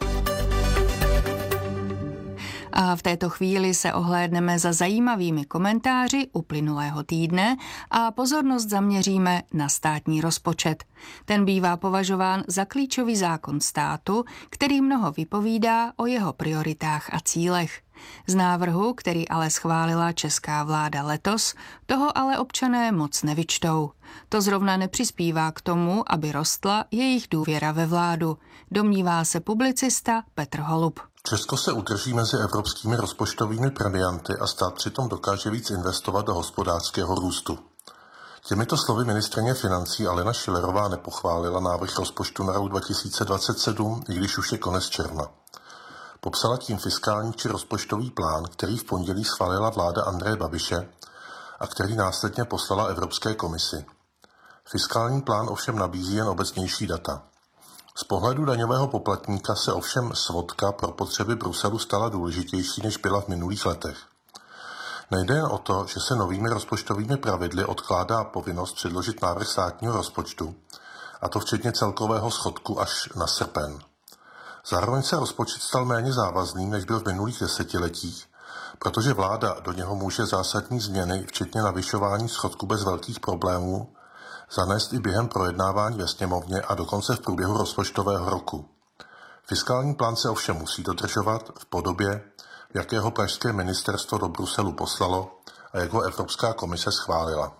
A v této chvíli se ohlédneme za zajímavými komentáři uplynulého týdne a pozornost zaměříme na státní rozpočet. Ten bývá považován za klíčový zákon státu, který mnoho vypovídá o jeho prioritách a cílech. Z návrhu, který ale schválila česká vláda letos, toho ale občané moc nevyčtou. To zrovna nepřispívá k tomu, aby rostla jejich důvěra ve vládu, domnívá se publicista Petr Holub. Česko se udrží mezi evropskými rozpočtovými premianty a stát přitom dokáže víc investovat do hospodářského růstu. Těmito slovy ministryně financí Alena Schillerová nepochválila návrh rozpočtu na rok dva tisíce dvacet sedm, i když už je konec června. Popsala tím fiskální či rozpočtový plán, který v pondělí schválila vláda Andreje Babiše a který následně poslala Evropské komisi. Fiskální plán ovšem nabízí jen obecnější data. Z pohledu daňového poplatníka se ovšem svodka pro potřeby Bruselu stala důležitější, než byla v minulých letech. Nejde jen o to, že se novými rozpočtovými pravidly odkládá povinnost předložit návrh státního rozpočtu, a to včetně celkového schodku až na srpen. Zároveň se rozpočet stal méně závazným, než byl v minulých desetiletích, protože vláda do něho může zásadní změny, včetně navyšování schodku bez velkých problémů, zanést i během projednávání ve sněmovně a dokonce v průběhu rozpočtového roku. Fiskální plán se ovšem musí dodržovat v podobě, jakého pražské ministerstvo do Bruselu poslalo a jak ho Evropská komise schválila.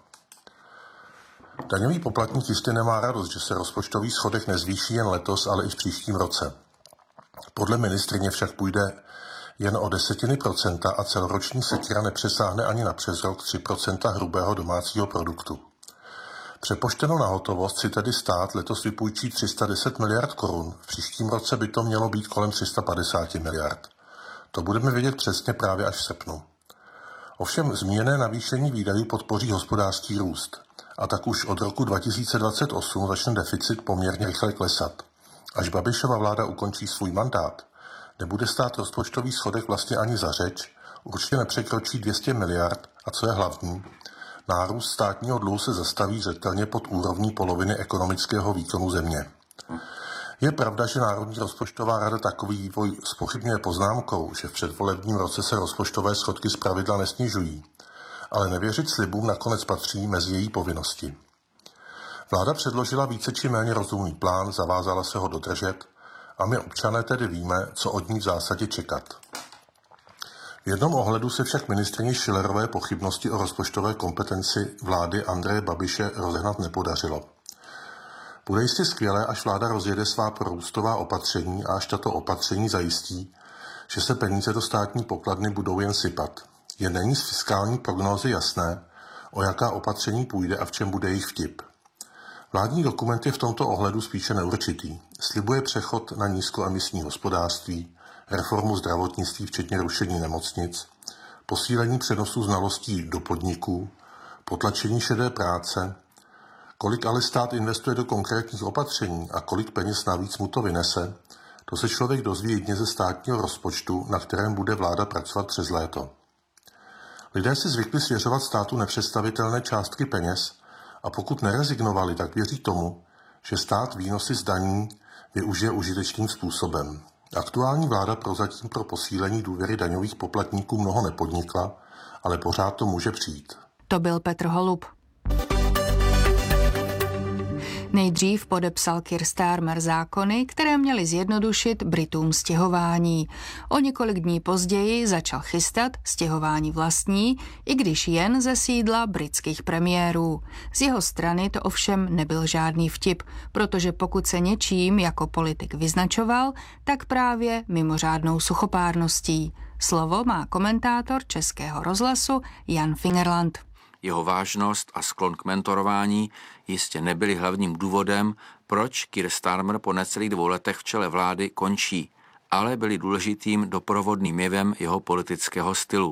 Daňový poplatník jistě nemá radost, že se rozpočtový schodek nezvýší jen letos, ale i v příštím roce. Podle ministryně však půjde jen o desetiny procenta a celoroční sekera nepřesáhne ani na přes rok tři procenta hrubého domácího produktu. Přepočteno na hotovost si tedy stát letos vypůjčí tři sta deset miliard korun, v příštím roce by to mělo být kolem tři sta padesát miliard. To budeme vědět přesně právě až v srpnu. Ovšem zmíněné navýšení výdajů podpoří hospodářský růst a tak už od roku dva tisíce dvacet osm začne deficit poměrně rychle klesat. Až Babišova vláda ukončí svůj mandát, nebude stát rozpočtový schodek vlastně ani za řeč, určitě nepřekročí dvě stě miliard a co je hlavní, nárůst státního dluhu se zastaví zřetelně pod úrovní poloviny ekonomického výkonu země. Je pravda, že Národní rozpočtová rada takový vývoj zpochybňuje poznámkou, že v předvolebním roce se rozpočtové schodky zpravidla nesnižují, ale nevěřit slibům nakonec patří mezi její povinnosti. Vláda předložila více či méně rozumný plán, zavázala se ho dodržet a my občané tedy víme, co od ní v zásadě čekat. V jednom ohledu se však ministryni Schillerové pochybnosti o rozpočtové kompetenci vlády Andreje Babiše rozehnat nepodařilo. Bude jistě skvělé, až vláda rozjede svá prorůstová opatření a až tato opatření zajistí, že se peníze do státní pokladny budou jen sypat. Jen není z fiskální prognózy jasné, o jaká opatření půjde a v čem bude jejich vtip. Vládní dokument je v tomto ohledu spíše neurčitý. Slibuje přechod na nízkoemisní hospodářství, reformu zdravotnictví včetně rušení nemocnic, posílení přenosu znalostí do podniků, potlačení šedé práce. Kolik ale stát investuje do konkrétních opatření a kolik peněz navíc mu to vynese, to se člověk dozví jedině ze státního rozpočtu, na kterém bude vláda pracovat přes léto. Lidé si zvykli svěřovat státu nepředstavitelné částky peněz a pokud nerezignovali, tak věří tomu, že stát výnosy z daní využije užitečným způsobem. Aktuální vláda prozatím pro posílení důvěry daňových poplatníků mnoho nepodnikla, ale pořád to může přijít. To byl Petr Holub. Nejdřív podepsal Keir Starmer zákony, které měly zjednodušit Britům stěhování. O několik dní později začal chystat stěhování vlastní, i když jen ze sídla britských premiérů. Z jeho strany to ovšem nebyl žádný vtip, protože pokud se něčím jako politik vyznačoval, tak právě mimořádnou suchopárností. Slovo má komentátor Českého rozhlasu Jan Fingerland. Jeho vážnost a sklon k mentorování jistě nebyly hlavním důvodem, proč Keir Starmer po necelých dvou letech v čele vlády končí, ale byly důležitým doprovodným jevem jeho politického stylu.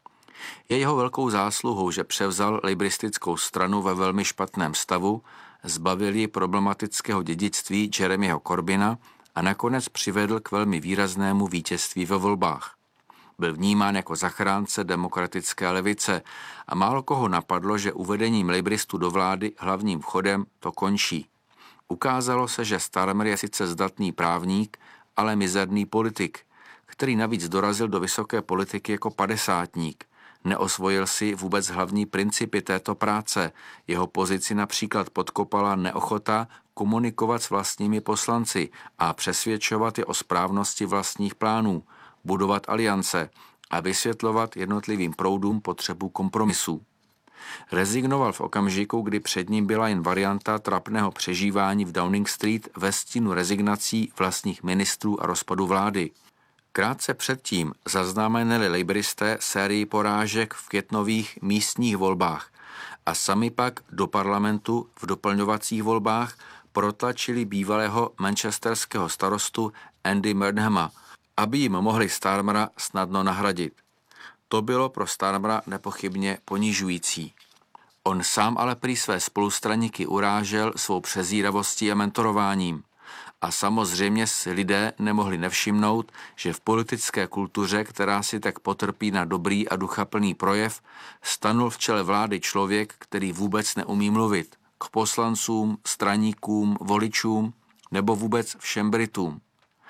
Je jeho velkou zásluhou, že převzal lejbristickou stranu ve velmi špatném stavu, zbavil ji problematického dědictví Jeremyho Corbyna a nakonec přivedl k velmi výraznému vítězství ve volbách. Byl vnímán jako zachránce demokratické levice a málo koho napadlo, že uvedením lejbristů do vlády hlavním vchodem to končí. Ukázalo se, že Starmer je sice zdatný právník, ale mizerný politik, který navíc dorazil do vysoké politiky jako padesátník. Neosvojil si vůbec hlavní principy této práce. Jeho pozici například podkopala neochota komunikovat s vlastními poslanci a přesvědčovat je o správnosti vlastních plánů, budovat aliance a vysvětlovat jednotlivým proudům potřebu kompromisů. Rezignoval v okamžiku, kdy před ním byla jen varianta trapného přežívání v Downing Street ve stínu rezignací vlastních ministrů a rozpadu vlády. Krátce předtím zaznamenali lejbristé sérii porážek v květnových místních volbách a sami pak do parlamentu v doplňovacích volbách protlačili bývalého manchesterského starostu Andy Burnhama, aby jim mohli Starmera snadno nahradit. To bylo pro Starmera nepochybně ponižující. On sám ale prý své spolustraníky urážel svou přezíravostí a mentorováním. A samozřejmě si lidé nemohli nevšimnout, že v politické kultuře, která si tak potrpí na dobrý a duchaplný projev, stanul v čele vlády člověk, který vůbec neumí mluvit k poslancům, straníkům, voličům nebo vůbec všem Britům.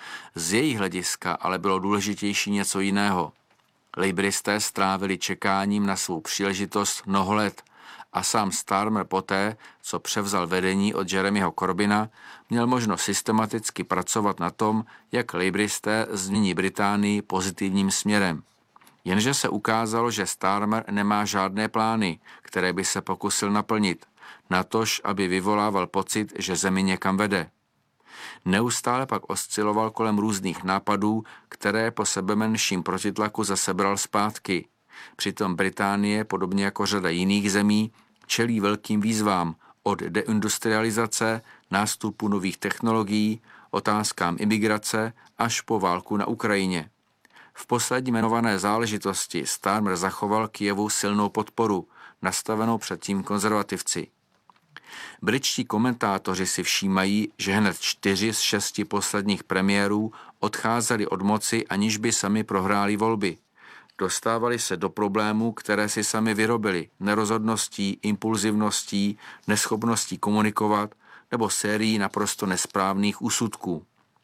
Z jejich hlediska ale bylo důležitější něco jiného. Lejbristé strávili čekáním na svou příležitost mnoho let a sám Starmer poté, co převzal vedení od Jeremyho Corbyna, měl možnost systematicky pracovat na tom, jak lejbristé změní Británii pozitivním směrem. Jenže se ukázalo, že Starmer nemá žádné plány, které by se pokusil naplnit, natož, aby vyvolával pocit, že zemi někam vede. Neustále pak osciloval kolem různých nápadů, které po sebemenším protitlaku zase bral zpátky. Přitom Británie, podobně jako řada jiných zemí, čelí velkým výzvám od deindustrializace, nástupu nových technologií, otázkám imigrace až po válku na Ukrajině. V poslední jmenované záležitosti Starmer zachoval Kyjevu silnou podporu, nastavenou předtím konzervativci. Britští komentátoři si všímají, že hned čtyři z šesti posledních premiérů odcházeli od moci, aniž by sami prohráli volby. Dostávali se do problémů, které si sami vyrobili, nerozhodností, impulzivností, neschopností komunikovat nebo sérií naprosto nesprávných úsudků.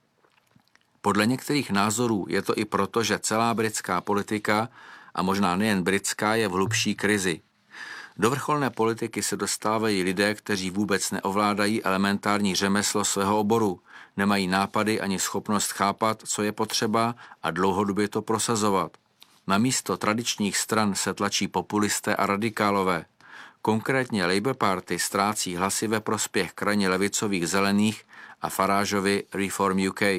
Podle některých názorů je to i proto, že celá britská politika, a možná nejen britská, je v hlubší krizi. Do vrcholné politiky se dostávají lidé, kteří vůbec neovládají elementární řemeslo svého oboru, nemají nápady ani schopnost chápat, co je potřeba a dlouhodobě to prosazovat. Na místo tradičních stran se tlačí populisté a radikálové. Konkrétně Labour Party ztrácí hlasy ve prospěch krajně levicových zelených a Farageovy Reform U K.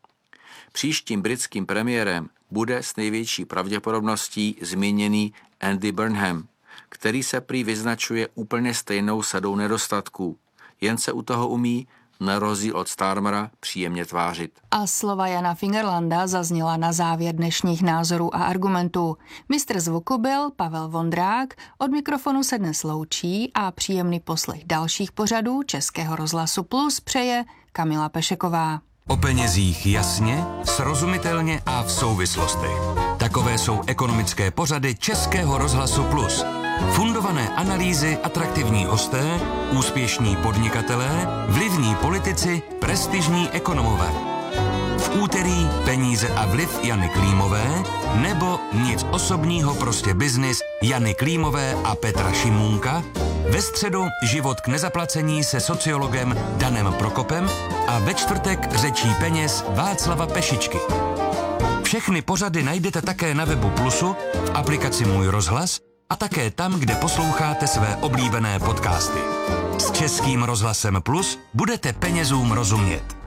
Příštím britským premiérem bude s největší pravděpodobností zmíněný Andy Burnham, který se prý vyznačuje úplně stejnou sadou nedostatků. Jen se u toho umí, na rozdíl od Starmera, příjemně tvářit. A slova Jana Fingerlanda zazněla na závěr dnešních názorů a argumentů. Mistr zvuku byl Pavel Vondrák, od mikrofonu se dnes loučí a příjemný poslech dalších pořadů Českého rozhlasu Plus přeje Kamila Pešeková. O penězích jasně, srozumitelně a v souvislostech. Takové jsou ekonomické pořady Českého rozhlasu Plus. Fundované analýzy, atraktivní hosté, úspěšní podnikatelé, vlivní politici, prestižní ekonomové. V úterý Peníze a vliv Jany Klímové nebo Nic osobního, prostě biznis Jany Klímové a Petra Šimůnka. Ve středu život k nezaplacení se sociologem Danem Prokopem a ve čtvrtek řečí peněz Václava Pešičky. Všechny pořady najdete také na webu Plusu, v aplikaci Můj rozhlas a také tam, kde posloucháte své oblíbené podcasty. S Českým rozhlasem Plus budete penězům rozumět.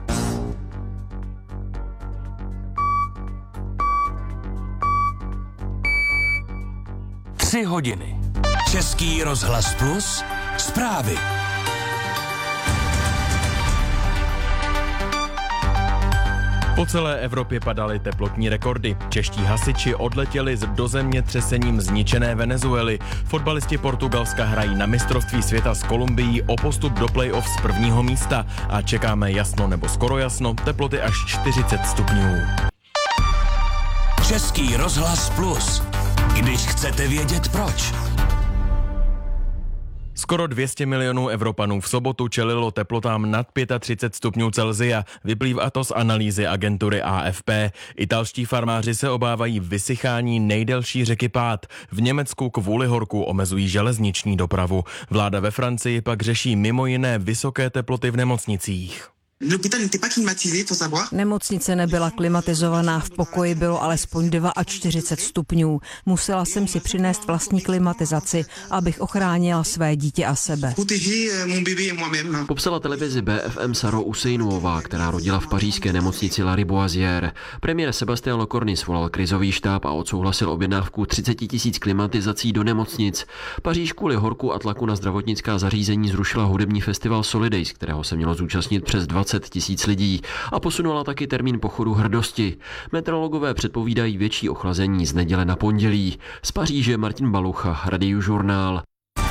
Tři hodiny. Český rozhlas Plus. Zprávy. Po celé Evropě padaly teplotní rekordy. Čeští hasiči odletěli do zemětřesením zničené Venezuely. Fotbalisti Portugalska hrají na mistrovství světa s Kolumbií o postup do play-off z prvního místa a čekáme jasno nebo skoro jasno, teploty až čtyřicet stupňů. Český rozhlas Plus. Když chcete vědět proč. Skoro dvě stě milionů Evropanů v sobotu čelilo teplotám nad třicet pět stupňů Celsia, vyplývá to z analýzy agentury A F P. Italští farmáři se obávají vysychání nejdelší řeky Pád. V Německu kvůli horku omezují železniční dopravu. Vláda ve Francii pak řeší mimo jiné vysoké teploty v nemocnicích. Nemocnice nebyla klimatizovaná, v pokoji bylo alespoň čtyřicet dva stupňů. Musela jsem si přinést vlastní klimatizaci, abych ochránila své dítě a sebe. Popsala televizi B F M Saro Useinová, která rodila v pařížské nemocnici Lariboisière. Premiér Sébastien Lecornu svolal krizový štáb a odsouhlasil objednávku třicet tisíc klimatizací do nemocnic. Paříž kvůli horku a tlaku na zdravotnická zařízení zrušila hudební festival Solidays, kterého se mělo zúčastnit přes dvacet tisíc lidí a posunula taky termín pochodu hrdosti. Meteorologové předpovídají větší ochlazení z neděle na pondělí. Z Paříže Martin Balucha, Radiožurnál.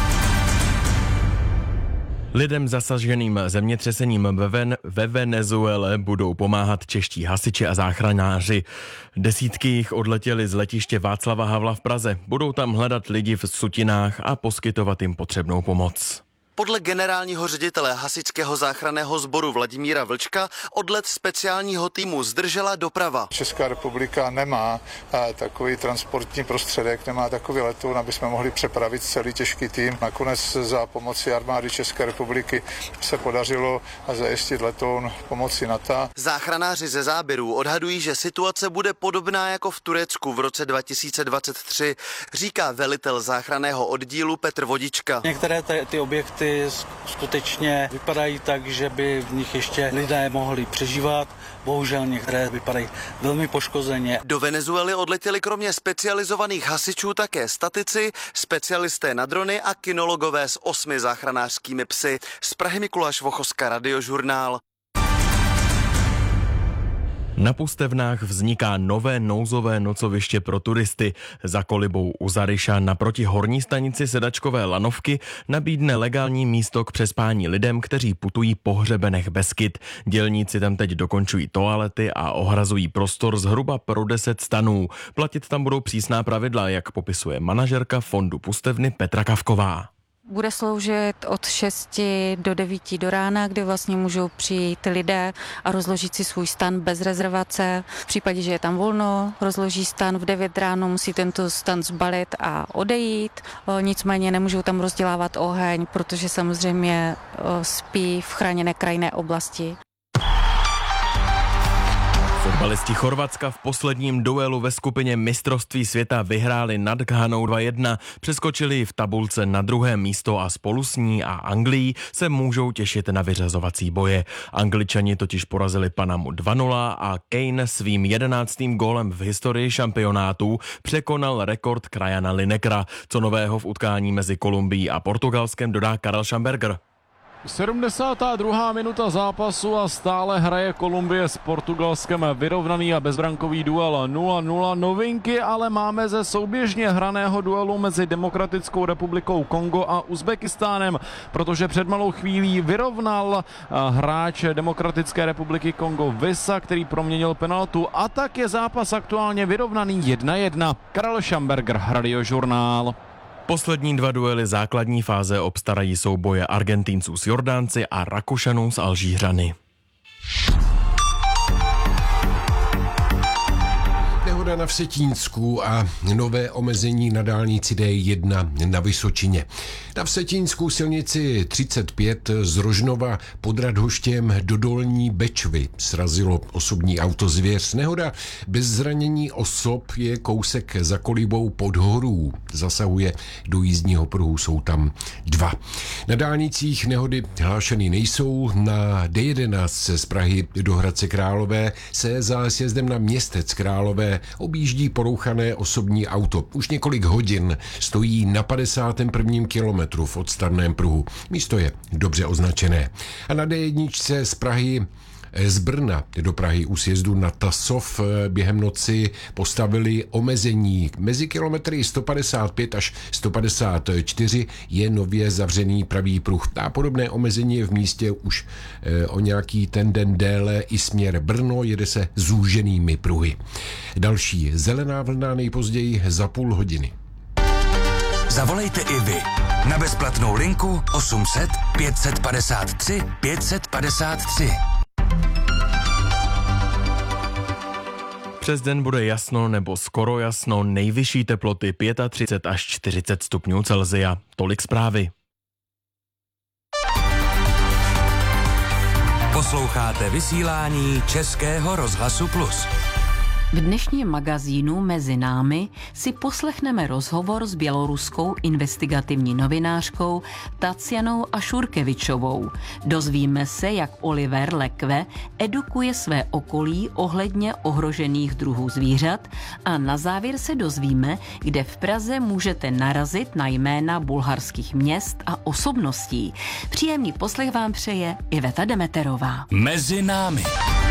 Lidem zasaženým zemětřesením ve, Ven- ve Venezuele budou pomáhat čeští hasiči a záchranáři. Desítky jich odletěli z letiště Václava Havla v Praze. Budou tam hledat lidi v sutinách a poskytovat jim potřebnou pomoc. Podle generálního ředitele hasičského záchranného sboru Vladimíra Vlčka odlet speciálního týmu zdržela doprava. Česká republika nemá takový transportní prostředek, nemá takový letoun, aby jsme mohli přepravit celý těžký tým. Nakonec za pomoci armády České republiky se podařilo zajistit letoun pomoci NATO. Záchranáři ze záběrů odhadují, že situace bude podobná jako v Turecku v roce dva tisíce dvacet tři, říká velitel záchranného oddílu Petr Vodička. Některé ty, ty objekty skutečně vypadají tak, že by v nich ještě lidé mohli přežívat. Bohužel některé vypadají velmi poškozeně. Do Venezuely odletěli kromě specializovaných hasičů také statici, specialisté na drony a kinologové s osmi záchranářskými psy. Z Prahy Mikuláš Vochoska, Radiožurnál. Na Pustevnách vzniká nové nouzové nocoviště pro turisty. Za kolibou u Zaryša naproti horní stanici sedačkové lanovky nabídne legální místo k přespání lidem, kteří putují po hřebenech Beskyd. Dělníci tam teď dokončují toalety a ohrazují prostor zhruba pro deset stanů. Platit tam budou přísná pravidla, jak popisuje manažerka fondu Pustevny Petra Kavková. Bude sloužit od šesti do devíti do rána, kdy vlastně můžou přijít lidé a rozložit si svůj stan bez rezervace. V případě, že je tam volno, rozloží stan v devět ráno, musí tento stan zbalit a odejít. Nicméně nemůžou tam rozdělávat oheň, protože samozřejmě spí v chráněné krajinné oblasti. Fotbalisti Chorvatska v posledním duelu ve skupině mistrovství světa vyhráli nad Ghanou dva jedna, přeskočili v tabulce na druhé místo a spolu s ní a Anglií se můžou těšit na vyřazovací boje. Angličani totiž porazili Panamu dva nula a Kane svým jedenáctým gólem v historii šampionátů překonal rekord Krajana Linekera. Co nového v utkání mezi Kolumbií a Portugalskem dodá Karel Schamberger. sedmdesátá druhá minuta zápasu a stále hraje Kolumbie s Portugalskem vyrovnaný a bezbrankový duel nula nula. Novinky ale máme ze souběžně hraného duelu mezi Demokratickou republikou Kongo a Uzbekistánem, protože před malou chvílí vyrovnal hráč Demokratické republiky Kongo Visa, který proměnil penaltu, a tak je zápas aktuálně vyrovnaný jedna jedna. Karel Schamberger, Radiožurnál. Poslední dva duely základní fáze obstarají souboje Argentinců s Jordánci a Rakušanů s Alžířany. nehoda na Vsetínsku a nové omezení na dálnici D jedna na Vysočině. Na Vsetínsku silnici třicet pět z Rožnova pod Radhoštěm do Dolní Bečvy srazilo osobní auto Zvěř. Nehoda bez zranění osob je kousek za Kolibou pod Horů. Zasahuje do jízdního pruhu, jsou tam dva. Na dálnicích nehody hlášeny nejsou. Na D jedenáct z Prahy do Hradce Králové se za sjezdem na Městec Králové objíždí porouchané osobní auto. Už několik hodin stojí na padesátém prvním kilometru v odstavném pruhu. Místo je dobře označené. A na D jedna z Prahy z Brna do Prahy u sjezdu na Tasov během noci postavili omezení. Mezi kilometry sto padesát pět až sto padesát čtyři je nově zavřený pravý pruh. A podobné omezení je v místě už o nějaký ten den déle i směr Brno, jede se zúženými pruhy. Další zelená vlna nejpozději za půl hodiny. Zavolejte i vy na bezplatnou linku osm set pět set padesát tři pět set padesát tři. Přes den bude jasno nebo skoro jasno, nejvyšší teploty třicet pět až čtyřicet stupňů Celsia. Tolik zprávy. Posloucháte vysílání Českého rozhlasu Plus. V dnešním magazínu Mezi námi si poslechneme rozhovor s běloruskou investigativní novinářkou Tacianou Ašurkevičovou. Dozvíme se, jak Oliver Lekve edukuje své okolí ohledně ohrožených druhů zvířat a na závěr se dozvíme, kde v Praze můžete narazit na jména bulharských měst a osobností. Příjemný poslech vám přeje Iveta Demeterová. Mezi námi.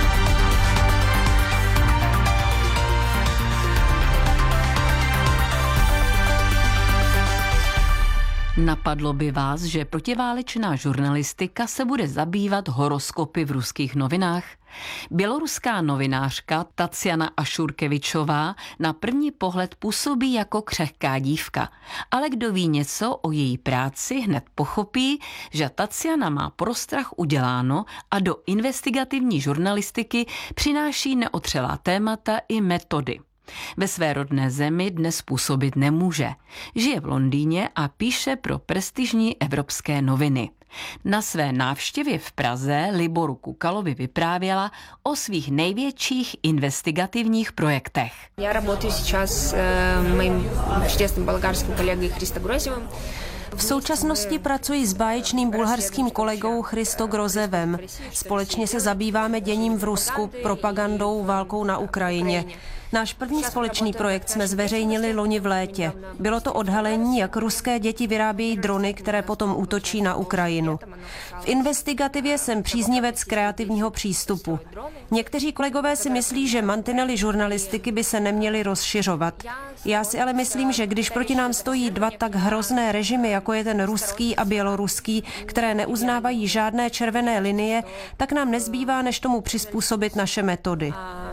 Napadlo by vás, že protiválečná žurnalistika se bude zabývat horoskopy v ruských novinách? Běloruská novinářka Taciana Ašurkevičová na první pohled působí jako křehká dívka, ale kdo ví něco o její práci, hned pochopí, že Taciana má pro strach uděláno a do investigativní žurnalistiky přináší neotřelá témata i metody. Ve své rodné zemi dnes působit nemůže. Žije v Londýně a píše pro prestižní evropské noviny. Na své návštěvě v Praze Liboru Kukalovi vyprávěla o svých největších investigativních projektech. Já pracuji сейчас s mým čestným bulharským kolegou Christo Grozevem. V současnosti pracuji s báječným bulharským kolegou Christo Grozevem. Společně se zabýváme děním v Rusku, propagandou, válkou na Ukrajině. Náš první společný projekt jsme zveřejnili loni v létě. Bylo to odhalení, jak ruské děti vyrábějí drony, které potom útočí na Ukrajinu. V investigativě jsem příznivec kreativního přístupu. Někteří kolegové si myslí, že mantinely žurnalistiky by se neměly rozšiřovat. Já si ale myslím, že když proti nám stojí dva tak hrozné režimy, jako je ten ruský a běloruský, které neuznávají žádné červené linie, tak nám nezbývá, než tomu přizpůsobit naše metody.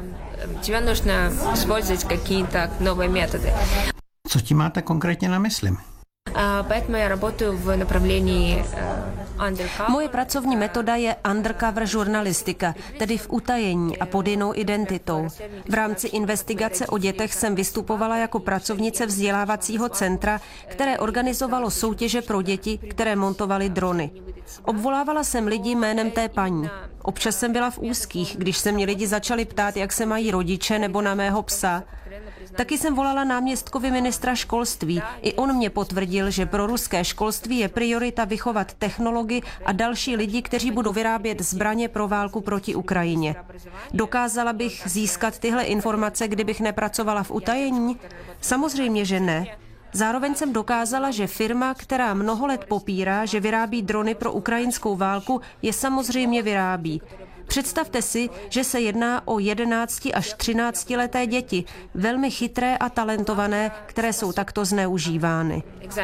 Тебе нужно использовать какие-то новые методы. Co tím máte konkrétně na mysli? Поэтому я работаю в направлении undercover. Moje pracovní metoda je undercover žurnalistika, tedy v utajení a pod jinou identitou. V rámci investigace o dětech jsem vystupovala jako pracovnice vzdělávacího centra, které organizovalo soutěže pro děti, které montovaly drony. Obvolávala jsem lidi jménem té paní. Občas jsem byla v úzkých, když se mě lidi začali ptát, jak se mají rodiče nebo na mého psa. Taky jsem volala náměstkovi ministra školství. I on mě potvrdil, že pro ruské školství je priorita vychovat technology a další lidi, kteří budou vyrábět zbraně pro válku proti Ukrajině. Dokázala bych získat tyhle informace, kdybych nepracovala v utajení? Samozřejmě, že ne. Zároveň jsem dokázala, že firma, která mnoho let popírá, že vyrábí drony pro ukrajinskou válku, je samozřejmě vyrábí. Představte si, že se jedná o jedenácti až třináctileté děti, velmi chytré a talentované, které jsou takto zneužívány.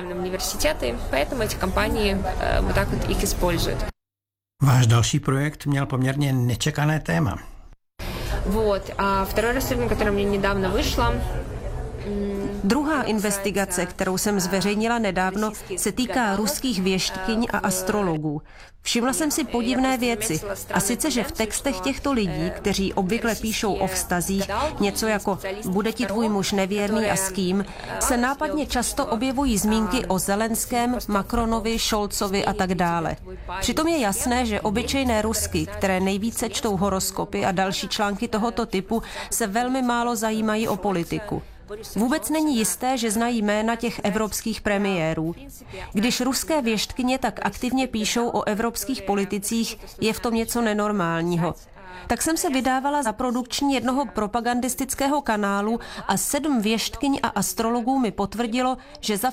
Váš další projekt měl poměrně nečekané téma. Вот. А второе расследование, которое мне недавно вышло, Druhá investigace, kterou jsem zveřejnila nedávno, se týká ruských věštkyň a astrologů. Všimla jsem si podivné věci. A sice, že v textech těchto lidí, kteří obvykle píšou o vztazích, něco jako bude ti tvůj muž nevěrný a s kým, se nápadně často objevují zmínky o Zelenském, Macronovi, Šolcovi a tak dále. Přitom je jasné, že obyčejné Rusky, které nejvíce čtou horoskopy a další články tohoto typu, se velmi málo zajímají o politiku. Vůbec není jisté, že znají jména těch evropských premiérů. Když ruské věštkyně tak aktivně píšou o evropských politicích, je v tom něco nenormálního. Tak jsem se vydávala za produkční jednoho propagandistického kanálu a sedm věštkyň a astrologů mi potvrdilo, že za